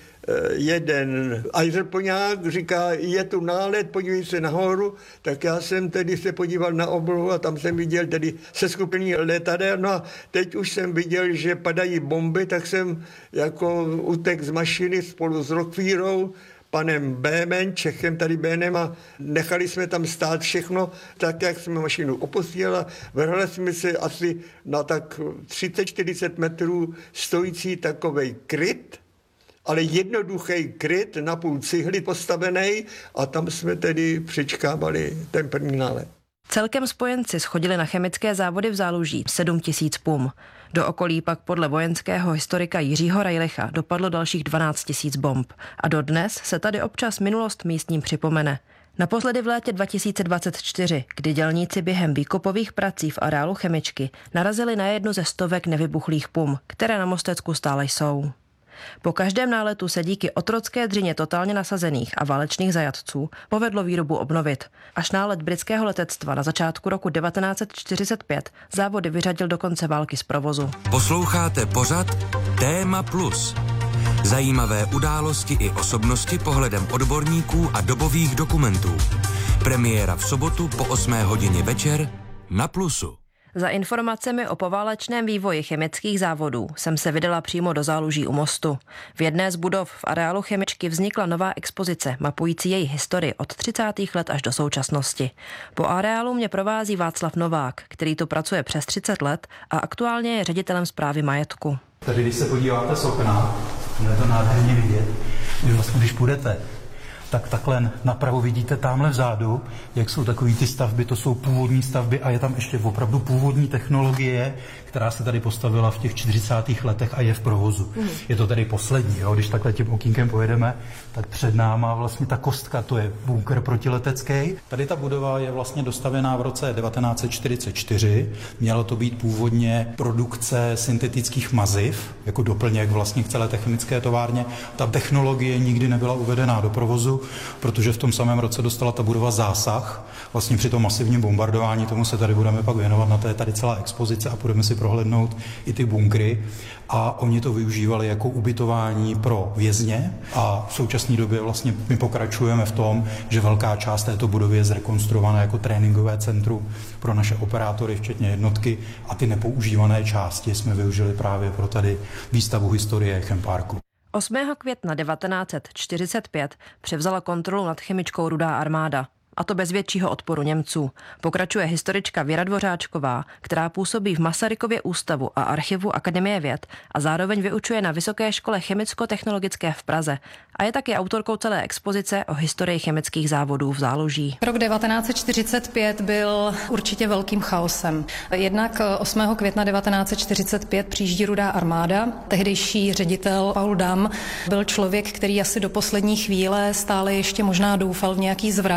jeden ajzrplňák říká, je tu nálet, podívej se nahoru, tak já jsem tedy se podíval na oblohu a tam jsem viděl tedy seskupení letadel, no a teď už jsem viděl, že padají bomby, tak jsem jako utek z mašiny spolu s Rockvírou, panem Bémem, Čechem tady Bénem a nechali jsme tam stát všechno, tak jak jsme mašinu opustili a vrhli jsme se asi na tak třicet čtyřicet metrů stojící takovej kryt, ale jednoduchý kryt na půl cihly postavený a tam jsme tedy přečkávali ten první nálet. Celkem spojenci schodili na chemické závody v Záluží sedm tisíc pum. Do okolí pak podle vojenského historika Jiřího Rajlicha dopadlo dalších dvanáct tisíc bomb. A dodnes se tady občas minulost místním připomene. Naposledy v létě dva tisíce dvacet čtyři, kdy dělníci během výkopových prací v areálu chemičky narazili na jednu ze stovek nevybuchlých pum, které na Mostecku stále jsou. Po každém náletu se díky otrocké dřině totálně nasazených a válečných zajatců povedlo výrobu obnovit. Až nálet britského letectva na začátku roku devatenáct set čtyřicet pět závody vyřadil do konce války z provozu. Posloucháte pořad Téma Plus. Zajímavé události i osobnosti pohledem odborníků a dobových dokumentů. Premiéra v sobotu po osmé hodině večer na Plusu. Za informacemi o poválečném vývoji chemických závodů jsem se vydala přímo do Záluží u mostu. V jedné z budov v areálu chemičky vznikla nová expozice mapující její historii od třicátých let až do současnosti. Po areálu mě provází Václav Novák, který tu pracuje přes třicet let a aktuálně je ředitelem správy majetku. Tady, když se podíváte z okna, je to nádherně vidět, že vlastně, když půjdete, tak takhle napravo vidíte tamhle vzadu, jak jsou takový ty stavby, to jsou původní stavby a je tam ještě opravdu původní technologie, která se tady postavila v těch čtyřicátých letech a je v provozu. Mm. Je to tady poslední, jo? Když takhle tím okýnkem pojedeme, tak před náma vlastně ta kostka, to je bunkr protiletecký. Tady ta budova je vlastně dostavená v roce devatenáct set čtyřicet čtyři, mělo to být původně produkce syntetických maziv, jako doplněk vlastně k celé chemické továrně. Ta technologie nikdy nebyla uvedená do provozu, protože v tom samém roce dostala ta budova zásah. Vlastně při tom masivním bombardování, tomu se tady budeme pak věnovat, na to je tady celá expozice a budeme si prohlédnout i ty bunkry. A oni to využívali jako ubytování pro vězně a v současné době vlastně my pokračujeme v tom, že velká část této budovy je zrekonstruovaná jako tréninkové centrum pro naše operátory, včetně jednotky, a ty nepoužívané části jsme využili právě pro tady výstavu historie Chemparku. osmého května devatenáct set čtyřicet pět převzala kontrolu nad chemičkou Rudá armáda. A to bez většího odporu Němců. Pokračuje historička Věra Dvořáčková, která působí v Masarykově ústavu a archivu Akademie věd a zároveň vyučuje na Vysoké škole chemicko-technologické v Praze a je taky autorkou celé expozice o historii chemických závodů v Záluží. Rok devatenáct set čtyřicet pět byl určitě velkým chaosem. Jednak osmého května devatenáct set čtyřicet pět přijíždí Rudá armáda. Tehdejší ředitel Paul Damm byl člověk, který asi do poslední chvíle stále ještě možná doufal v nějaký zvrat nebo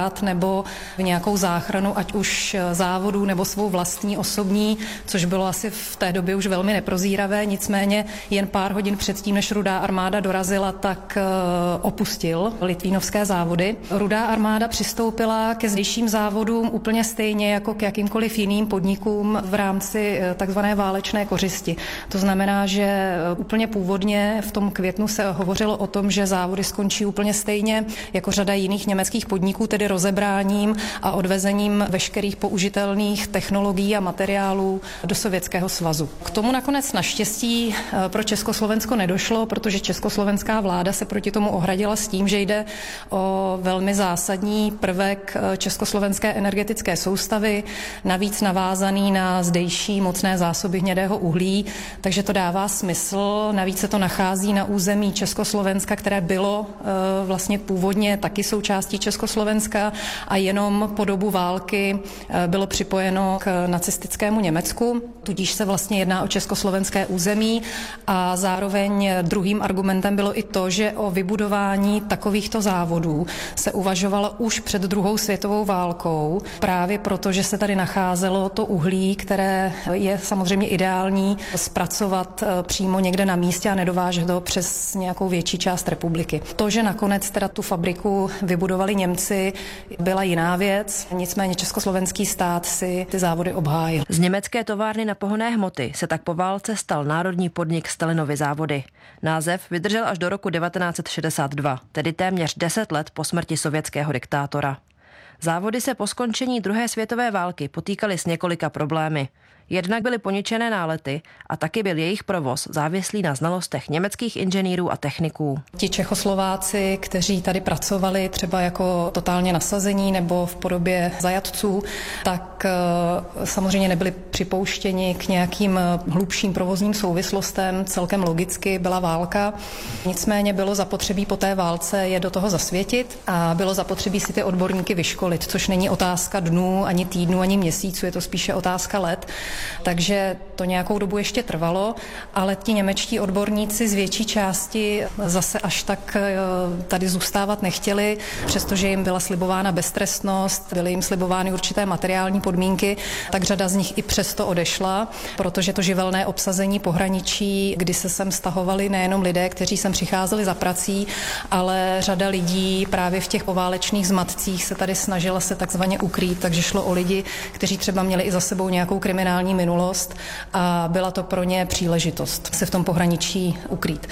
nebo v nějakou záchranu, ať už závodů nebo svou vlastní osobní, což bylo asi v té době už velmi neprozíravé, nicméně jen pár hodin předtím, než Rudá armáda dorazila, tak opustil litvínovské závody. Rudá armáda přistoupila ke zdejším závodům úplně stejně jako k jakýmkoliv jiným podnikům v rámci takzvané válečné kořisti. To znamená, že úplně původně v tom květnu se hovořilo o tom, že závody skončí úplně stejně jako řada jiných německých podniků, tedy rozebráním a odvezením veškerých použitelných technologií a materiálů do Sovětského svazu. K tomu nakonec naštěstí pro Československo nedošlo, protože československá vláda se proti tomu ohradila s tím, že jde o velmi zásadní prvek československé energetické soustavy, navíc navázaný na zdejší mocné zásoby hnědého uhlí, takže to dává smysl. Navíc se to nachází na území Československa, které bylo e, vlastně původně taky součástí Československa a jenom po dobu války e, bylo připojeno k nacistickému Německu, tudíž se vlastně jedná o československé území a zároveň druhým argumentem bylo i to, že o vybudování takovýchto závodů se uvažovalo už před druhou světovou válkou, právě proto, že se tady nacházelo to uhlí, které je samozřejmě ideální zpracovat přímo někde na místě a nedovážet ho přes nějakou větší část republiky. To, že nakonec teda tu fabriku vybudovali Němci, byla jiná věc, nicméně československý stát si ty závody obhájil. Z německé továrny na pohonné hmoty se tak po válce stal národní podnik Stalinovy závody. Název vydržel až do roku devatenáct set šedesát dva, tedy téměř deset let po smrti sovětského diktátora. Závody se po skončení druhé světové války potýkaly s několika problémy. Jednak byly poničené nálety a taky byl jejich provoz závislý na znalostech německých inženýrů a techniků. Ti Čechoslováci, kteří tady pracovali třeba jako totálně nasazení nebo v podobě zajatců, tak samozřejmě nebyli připouštěni k nějakým hlubším provozním souvislostem. Celkem logicky byla válka. Nicméně bylo zapotřebí po té válce je do toho zasvětit a bylo zapotřebí si ty odborníky vyškolit, což není otázka dnů, ani týdnů, ani měsíců, je to spíše otázka let. Takže to nějakou dobu ještě trvalo, ale ti němečtí odborníci z větší části zase až tak tady zůstávat nechtěli, přestože jim byla slibována beztrestnost, byly jim slibovány určité materiální podmínky, tak řada z nich i přesto odešla, protože to živelné obsazení pohraničí, kdy se sem stahovali nejenom lidé, kteří sem přicházeli za prací, ale řada lidí právě v těch poválečných zmatcích se tady snažila se takzvaně ukrýt, takže šlo o lidi, kteří třeba měli i za sebou nějakou kriminální minulost a byla to pro ně příležitost se v tom pohraničí ukrýt.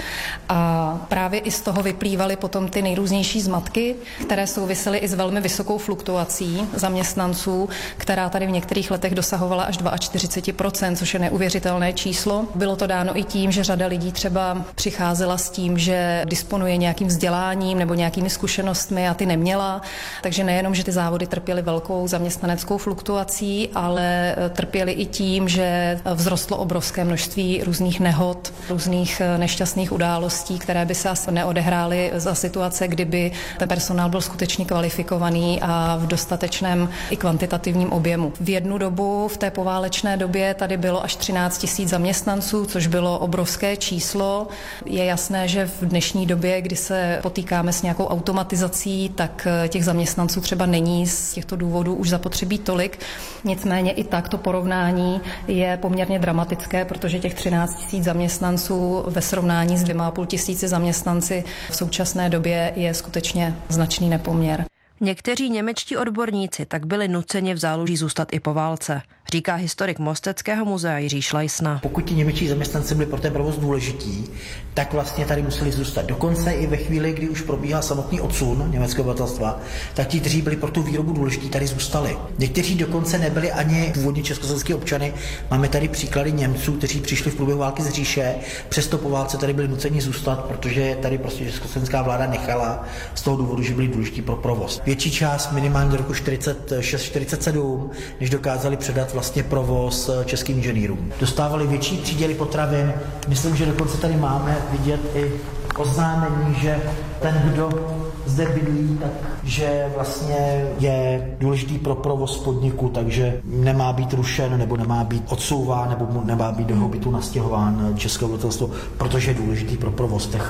A právě i z toho vyplývaly potom ty nejrůznější zmatky, které souvisely i s velmi vysokou fluktuací zaměstnanců, která tady v některých letech dosahovala až čtyřicet dva procent, což je neuvěřitelné číslo. Bylo to dáno i tím, že řada lidí třeba přicházela s tím, že disponuje nějakým vzděláním nebo nějakými zkušenostmi a ty neměla, takže nejenom, že ty závody trpěly velkou zaměstnaneckou fluktuací, ale trpěly i tím, že vzrostlo obrovské množství různých nehod, různých nešťastných událostí, které by se asi neodehrály za situace, kdyby ten personál byl skutečně kvalifikovaný a v dostatečném i kvantitativním objemu. V jednu dobu, v té poválečné době, tady bylo až třináct tisíc zaměstnanců, což bylo obrovské číslo. Je jasné, že v dnešní době, kdy se potýkáme s nějakou automatizací, tak těch zaměstnanců třeba není z těchto důvodů už zapotřebí tolik. Nicméně i tak to porovnání je poměrně dramatické, protože těch třináct tisíc zaměstnanců ve srovnání s dvěma a půl tisíci zaměstnanci v současné době je skutečně značný nepoměr. Někteří němečtí odborníci tak byli nuceni v záluží zůstat i po válce, říká historik Mosteckého muzea Jiří Šlajsna. Pokud ti němečtí zaměstnanci byli pro ten provoz důležití, tak vlastně tady museli zůstat. Dokonce i ve chvíli, kdy už probíhal samotný odsun německého obyvatelstva, tak ti, kteří byli pro tu výrobu důležití, tady zůstali. Někteří dokonce nebyli ani původně československý občany. Máme tady příklady Němců, kteří přišli v průběhu války z říše, přesto po válce tady byli nuceni zůstat, protože tady prostě československá vláda nechala z toho důvodu, že byli důležití pro provoz. Větší část minimálně do roku čtyřicet šest čtyřicet sedm, než dokázali předat vlastně provoz českým inženýrům. Dostávali větší příděly potravin. Myslím, že dokonce tady máme vidět i oznámení, že ten, kdo zde bydlí, takže vlastně je důležitý pro provoz podniku, takže nemá být rušen, nebo nemá být odsouván, nebo nemá být do jeho bytu nastěhován české obyvatelstvo, protože je důležitý pro provoz těch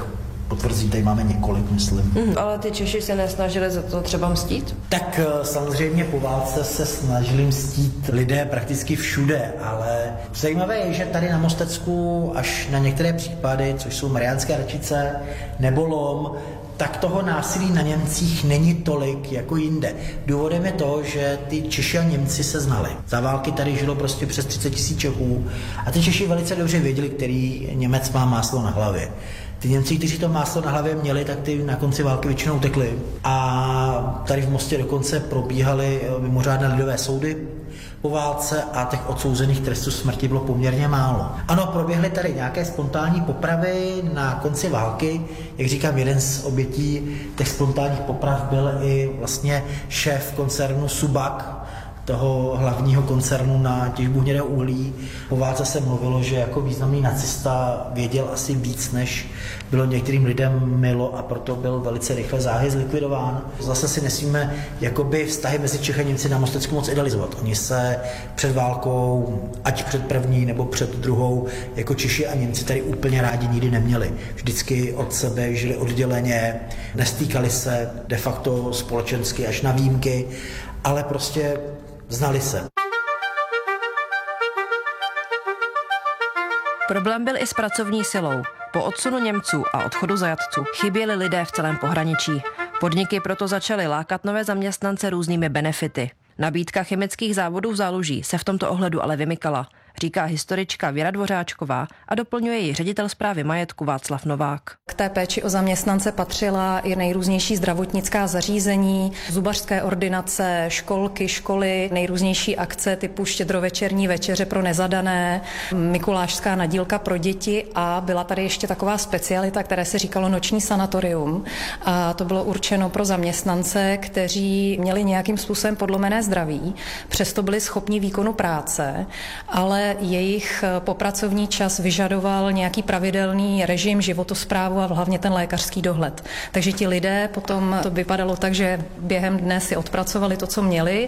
potvrzení tady máme několik, myslím. Mm, ale ty Češi se nesnažili za to třeba mstít? Tak samozřejmě po válce se snažili mstít lidé prakticky všude, ale zajímavé je, že tady na Mostecku až na některé případy, což jsou Mariánské Radčice nebo Lom, tak toho násilí na Němcích není tolik jako jinde. Důvodem je to, že ty Češi a Němci se znali. Za války tady žilo prostě přes třicet tisíc Čechů a ty Češi velice dobře věděli, který Němec má máslo na hlavě. Ty Němci, kteří to máslo na hlavě měli, tak ty na konci války většinou utekli. A tady v Mostě dokonce probíhaly mimořádné lidové soudy po válce a těch odsouzených trestů smrti bylo poměrně málo. Ano, proběhly tady nějaké spontánní popravy na konci války. Jak říkám, jeden z obětí těch spontánních poprav byl i vlastně šéf koncernu Subak, toho hlavního koncernu na těžbu hnědého uhlí. Po válce se mluvilo, že jako významný nacista věděl asi víc, než bylo některým lidem milo a proto byl velice rychle záhy zlikvidován. Zase si nesmíme jakoby vztahy mezi Čechy a Němci na Mostecku moc idealizovat. Oni se před válkou, ať před první nebo před druhou, jako Češi a Němci tady úplně rádi nikdy neměli. Vždycky od sebe žili odděleně, nestýkali se de facto společensky až na výjimky, ale prostě znali se. Problém byl i s pracovní silou. Po odsunu Němců a odchodu zajatců chyběli lidé v celém pohraničí. Podniky proto začaly lákat nové zaměstnance různými benefity. Nabídka chemických závodů v Záluží se v tomto ohledu ale vymykala, říká historička Věra Dvořáčková a doplňuje ji ředitel správy majetku Václav Novák. K té péči o zaměstnance patřila i nejrůznější zdravotnická zařízení, zubařské ordinace, školky, školy, nejrůznější akce typu štědrovečerní večeře pro nezadané, mikulášská nadílka pro děti a byla tady ještě taková specialita, které se říkalo noční sanatorium. A to bylo určeno pro zaměstnance, kteří měli nějakým způsobem podlomené zdraví, přesto byli schopni výkonu práce, ale jejich popracovní čas vyžadoval nějaký pravidelný režim, životosprávu a hlavně ten lékařský dohled. Takže ti lidé potom to vypadalo tak, že během dne si odpracovali to, co měli,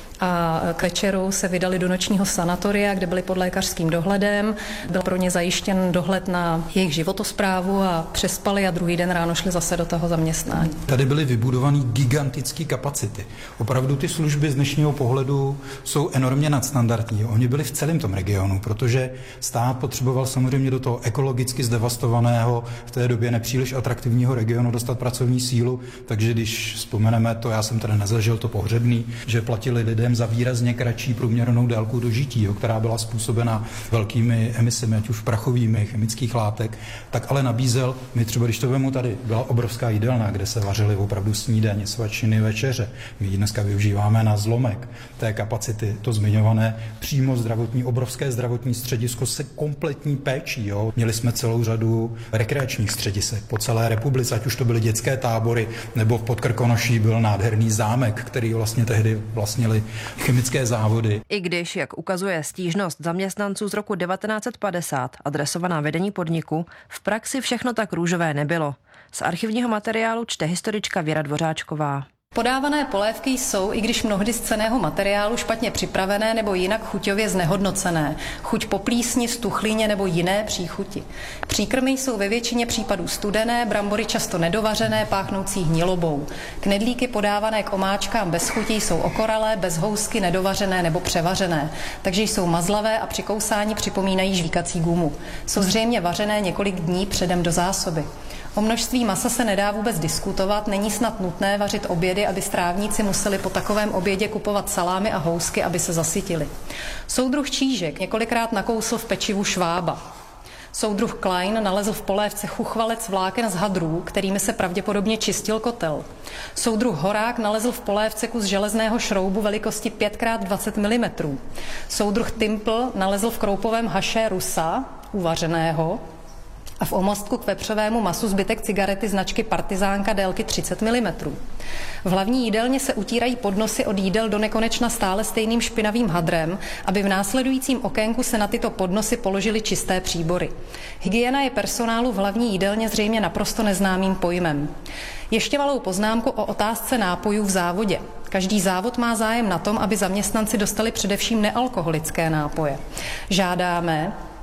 a k večeru se vydali do nočního sanatoria, kde byli pod lékařským dohledem. Byl pro ně zajištěn dohled na jejich životosprávu a přespali a druhý den ráno šli zase do toho zaměstnání. Tady byly vybudované gigantické kapacity. Opravdu ty služby z dnešního pohledu jsou enormně nadstandardní. Oni byli v celém tom regionu, protože stát potřeboval samozřejmě do toho ekologicky zdevastovaného, v té době nepříliš atraktivního regionu dostat pracovní sílu, takže když vzpomeneme to, já jsem tady nezažil to Pohřebný, že platili lidé za výrazně kratší průměrnou délku dožití, jo, která byla způsobena velkými emisemi, ať už prachovými, chemických látek, tak ale nabízel, my třeba, když to vemu tady, byla obrovská jídelna, kde se vařily opravdu snídaně, svačiny, večeře. My ji dneska využíváme na zlomek té kapacity, to zmiňované přímo zdravotní, obrovské zdravotní středisko se kompletní péčí. Jo. Měli jsme celou řadu rekreačních středisek po celé republice, ať už to byly dětské tábory, nebo v Podkrkonoší byl nádherný zámek, který vlastně tehdy vlastnili chemické závody. I když, jak ukazuje stížnost zaměstnanců z roku devatenáct set padesát, adresovaná vedení podniku, v praxi všechno tak růžové nebylo. Z archivního materiálu čte historička Věra Dvořáčková. Podávané polévky jsou, i když mnohdy z cenného materiálu, špatně připravené nebo jinak chuťově znehodnocené. Chuť po plísni, stuchlíně nebo jiné příchuti. Příkrmy jsou ve většině případů studené, brambory často nedovařené, páchnoucí hnilobou. Knedlíky podávané k omáčkám bez chutí jsou okoralé, bez housky, nedovařené nebo převařené. Takže jsou mazlavé a při kousání připomínají žvíkací gumu. Jsou zřejmě vařené několik dní předem do zásoby. O množství masa se nedá vůbec diskutovat, není snad nutné vařit obědy, aby strávníci museli po takovém obědě kupovat salámy a housky, aby se zasytili. Soudruh Čížek několikrát nakousl v pečivu švába. Soudruh Klein nalezl v polévce chuchvalec vláken z hadrů, kterými se pravděpodobně čistil kotel. Soudruh Horák nalezl v polévce kus železného šroubu velikosti pět krát dvacet milimetrů. Soudruh Timpl nalezl v kroupovém haše rusa, uvařeného, a v omastku k vepřovému masu zbytek cigarety značky Partizánka délky třicet milimetrů. V hlavní jídelně se utírají podnosy od jídel do nekonečna stále stejným špinavým hadrem, aby v následujícím okénku se na tyto podnosy položily čisté příbory. Hygiena je personálu v hlavní jídelně zřejmě naprosto neznámým pojmem. Ještě malou poznámku o otázce nápojů v závodě. Každý závod má zájem na tom, aby zaměstnanci dostali především nealkoholické nápoje. Žádáme,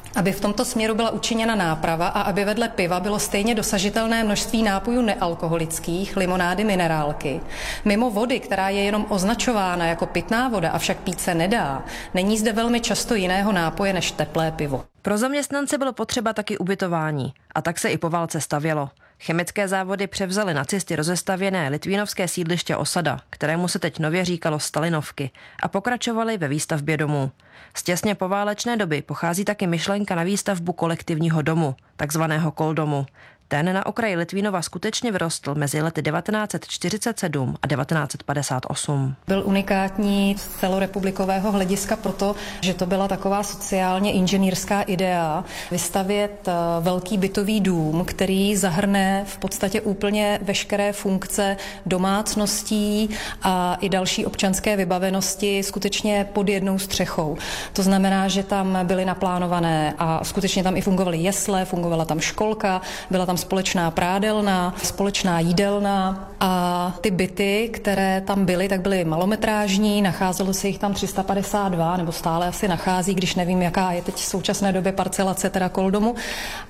aby v tomto směru byla učiněna náprava a aby vedle piva bylo stejně dosažitelné množství nápojů nealkoholických, limonády, minerálky. Mimo vody, která je jenom označována jako pitná voda, avšak pít se nedá, není zde velmi často jiného nápoje než teplé pivo. Pro zaměstnance bylo potřeba taky ubytování a tak se i po válce stavělo. Chemické závody převzaly nacisty rozestavěné litvínovské sídliště Osada, kterému se teď nově říkalo Stalinovky, a pokračovali ve výstavbě domů. Z těsně poválečné doby pochází taky myšlenka na výstavbu kolektivního domu, takzvaného koldomu. Ten na okraji Litvínova skutečně vyrostl mezi lety devatenáct set čtyřicet sedm a devatenáct set padesát osm. Byl unikátní z celorepublikového hlediska proto, že to byla taková sociálně inženýrská idea vystavět velký bytový dům, který zahrne v podstatě úplně veškeré funkce domácností a i další občanské vybavenosti skutečně pod jednou střechou. To znamená, že tam byly naplánované a skutečně tam i fungovaly jesle, fungovala tam školka, byla tam společná prádelna, společná jídelna a ty byty, které tam byly, tak byly malometrážní, nacházelo se jich tam tři sta padesát dva, nebo stále asi nachází, když nevím, jaká je teď v současné době parcelace teda koldomu.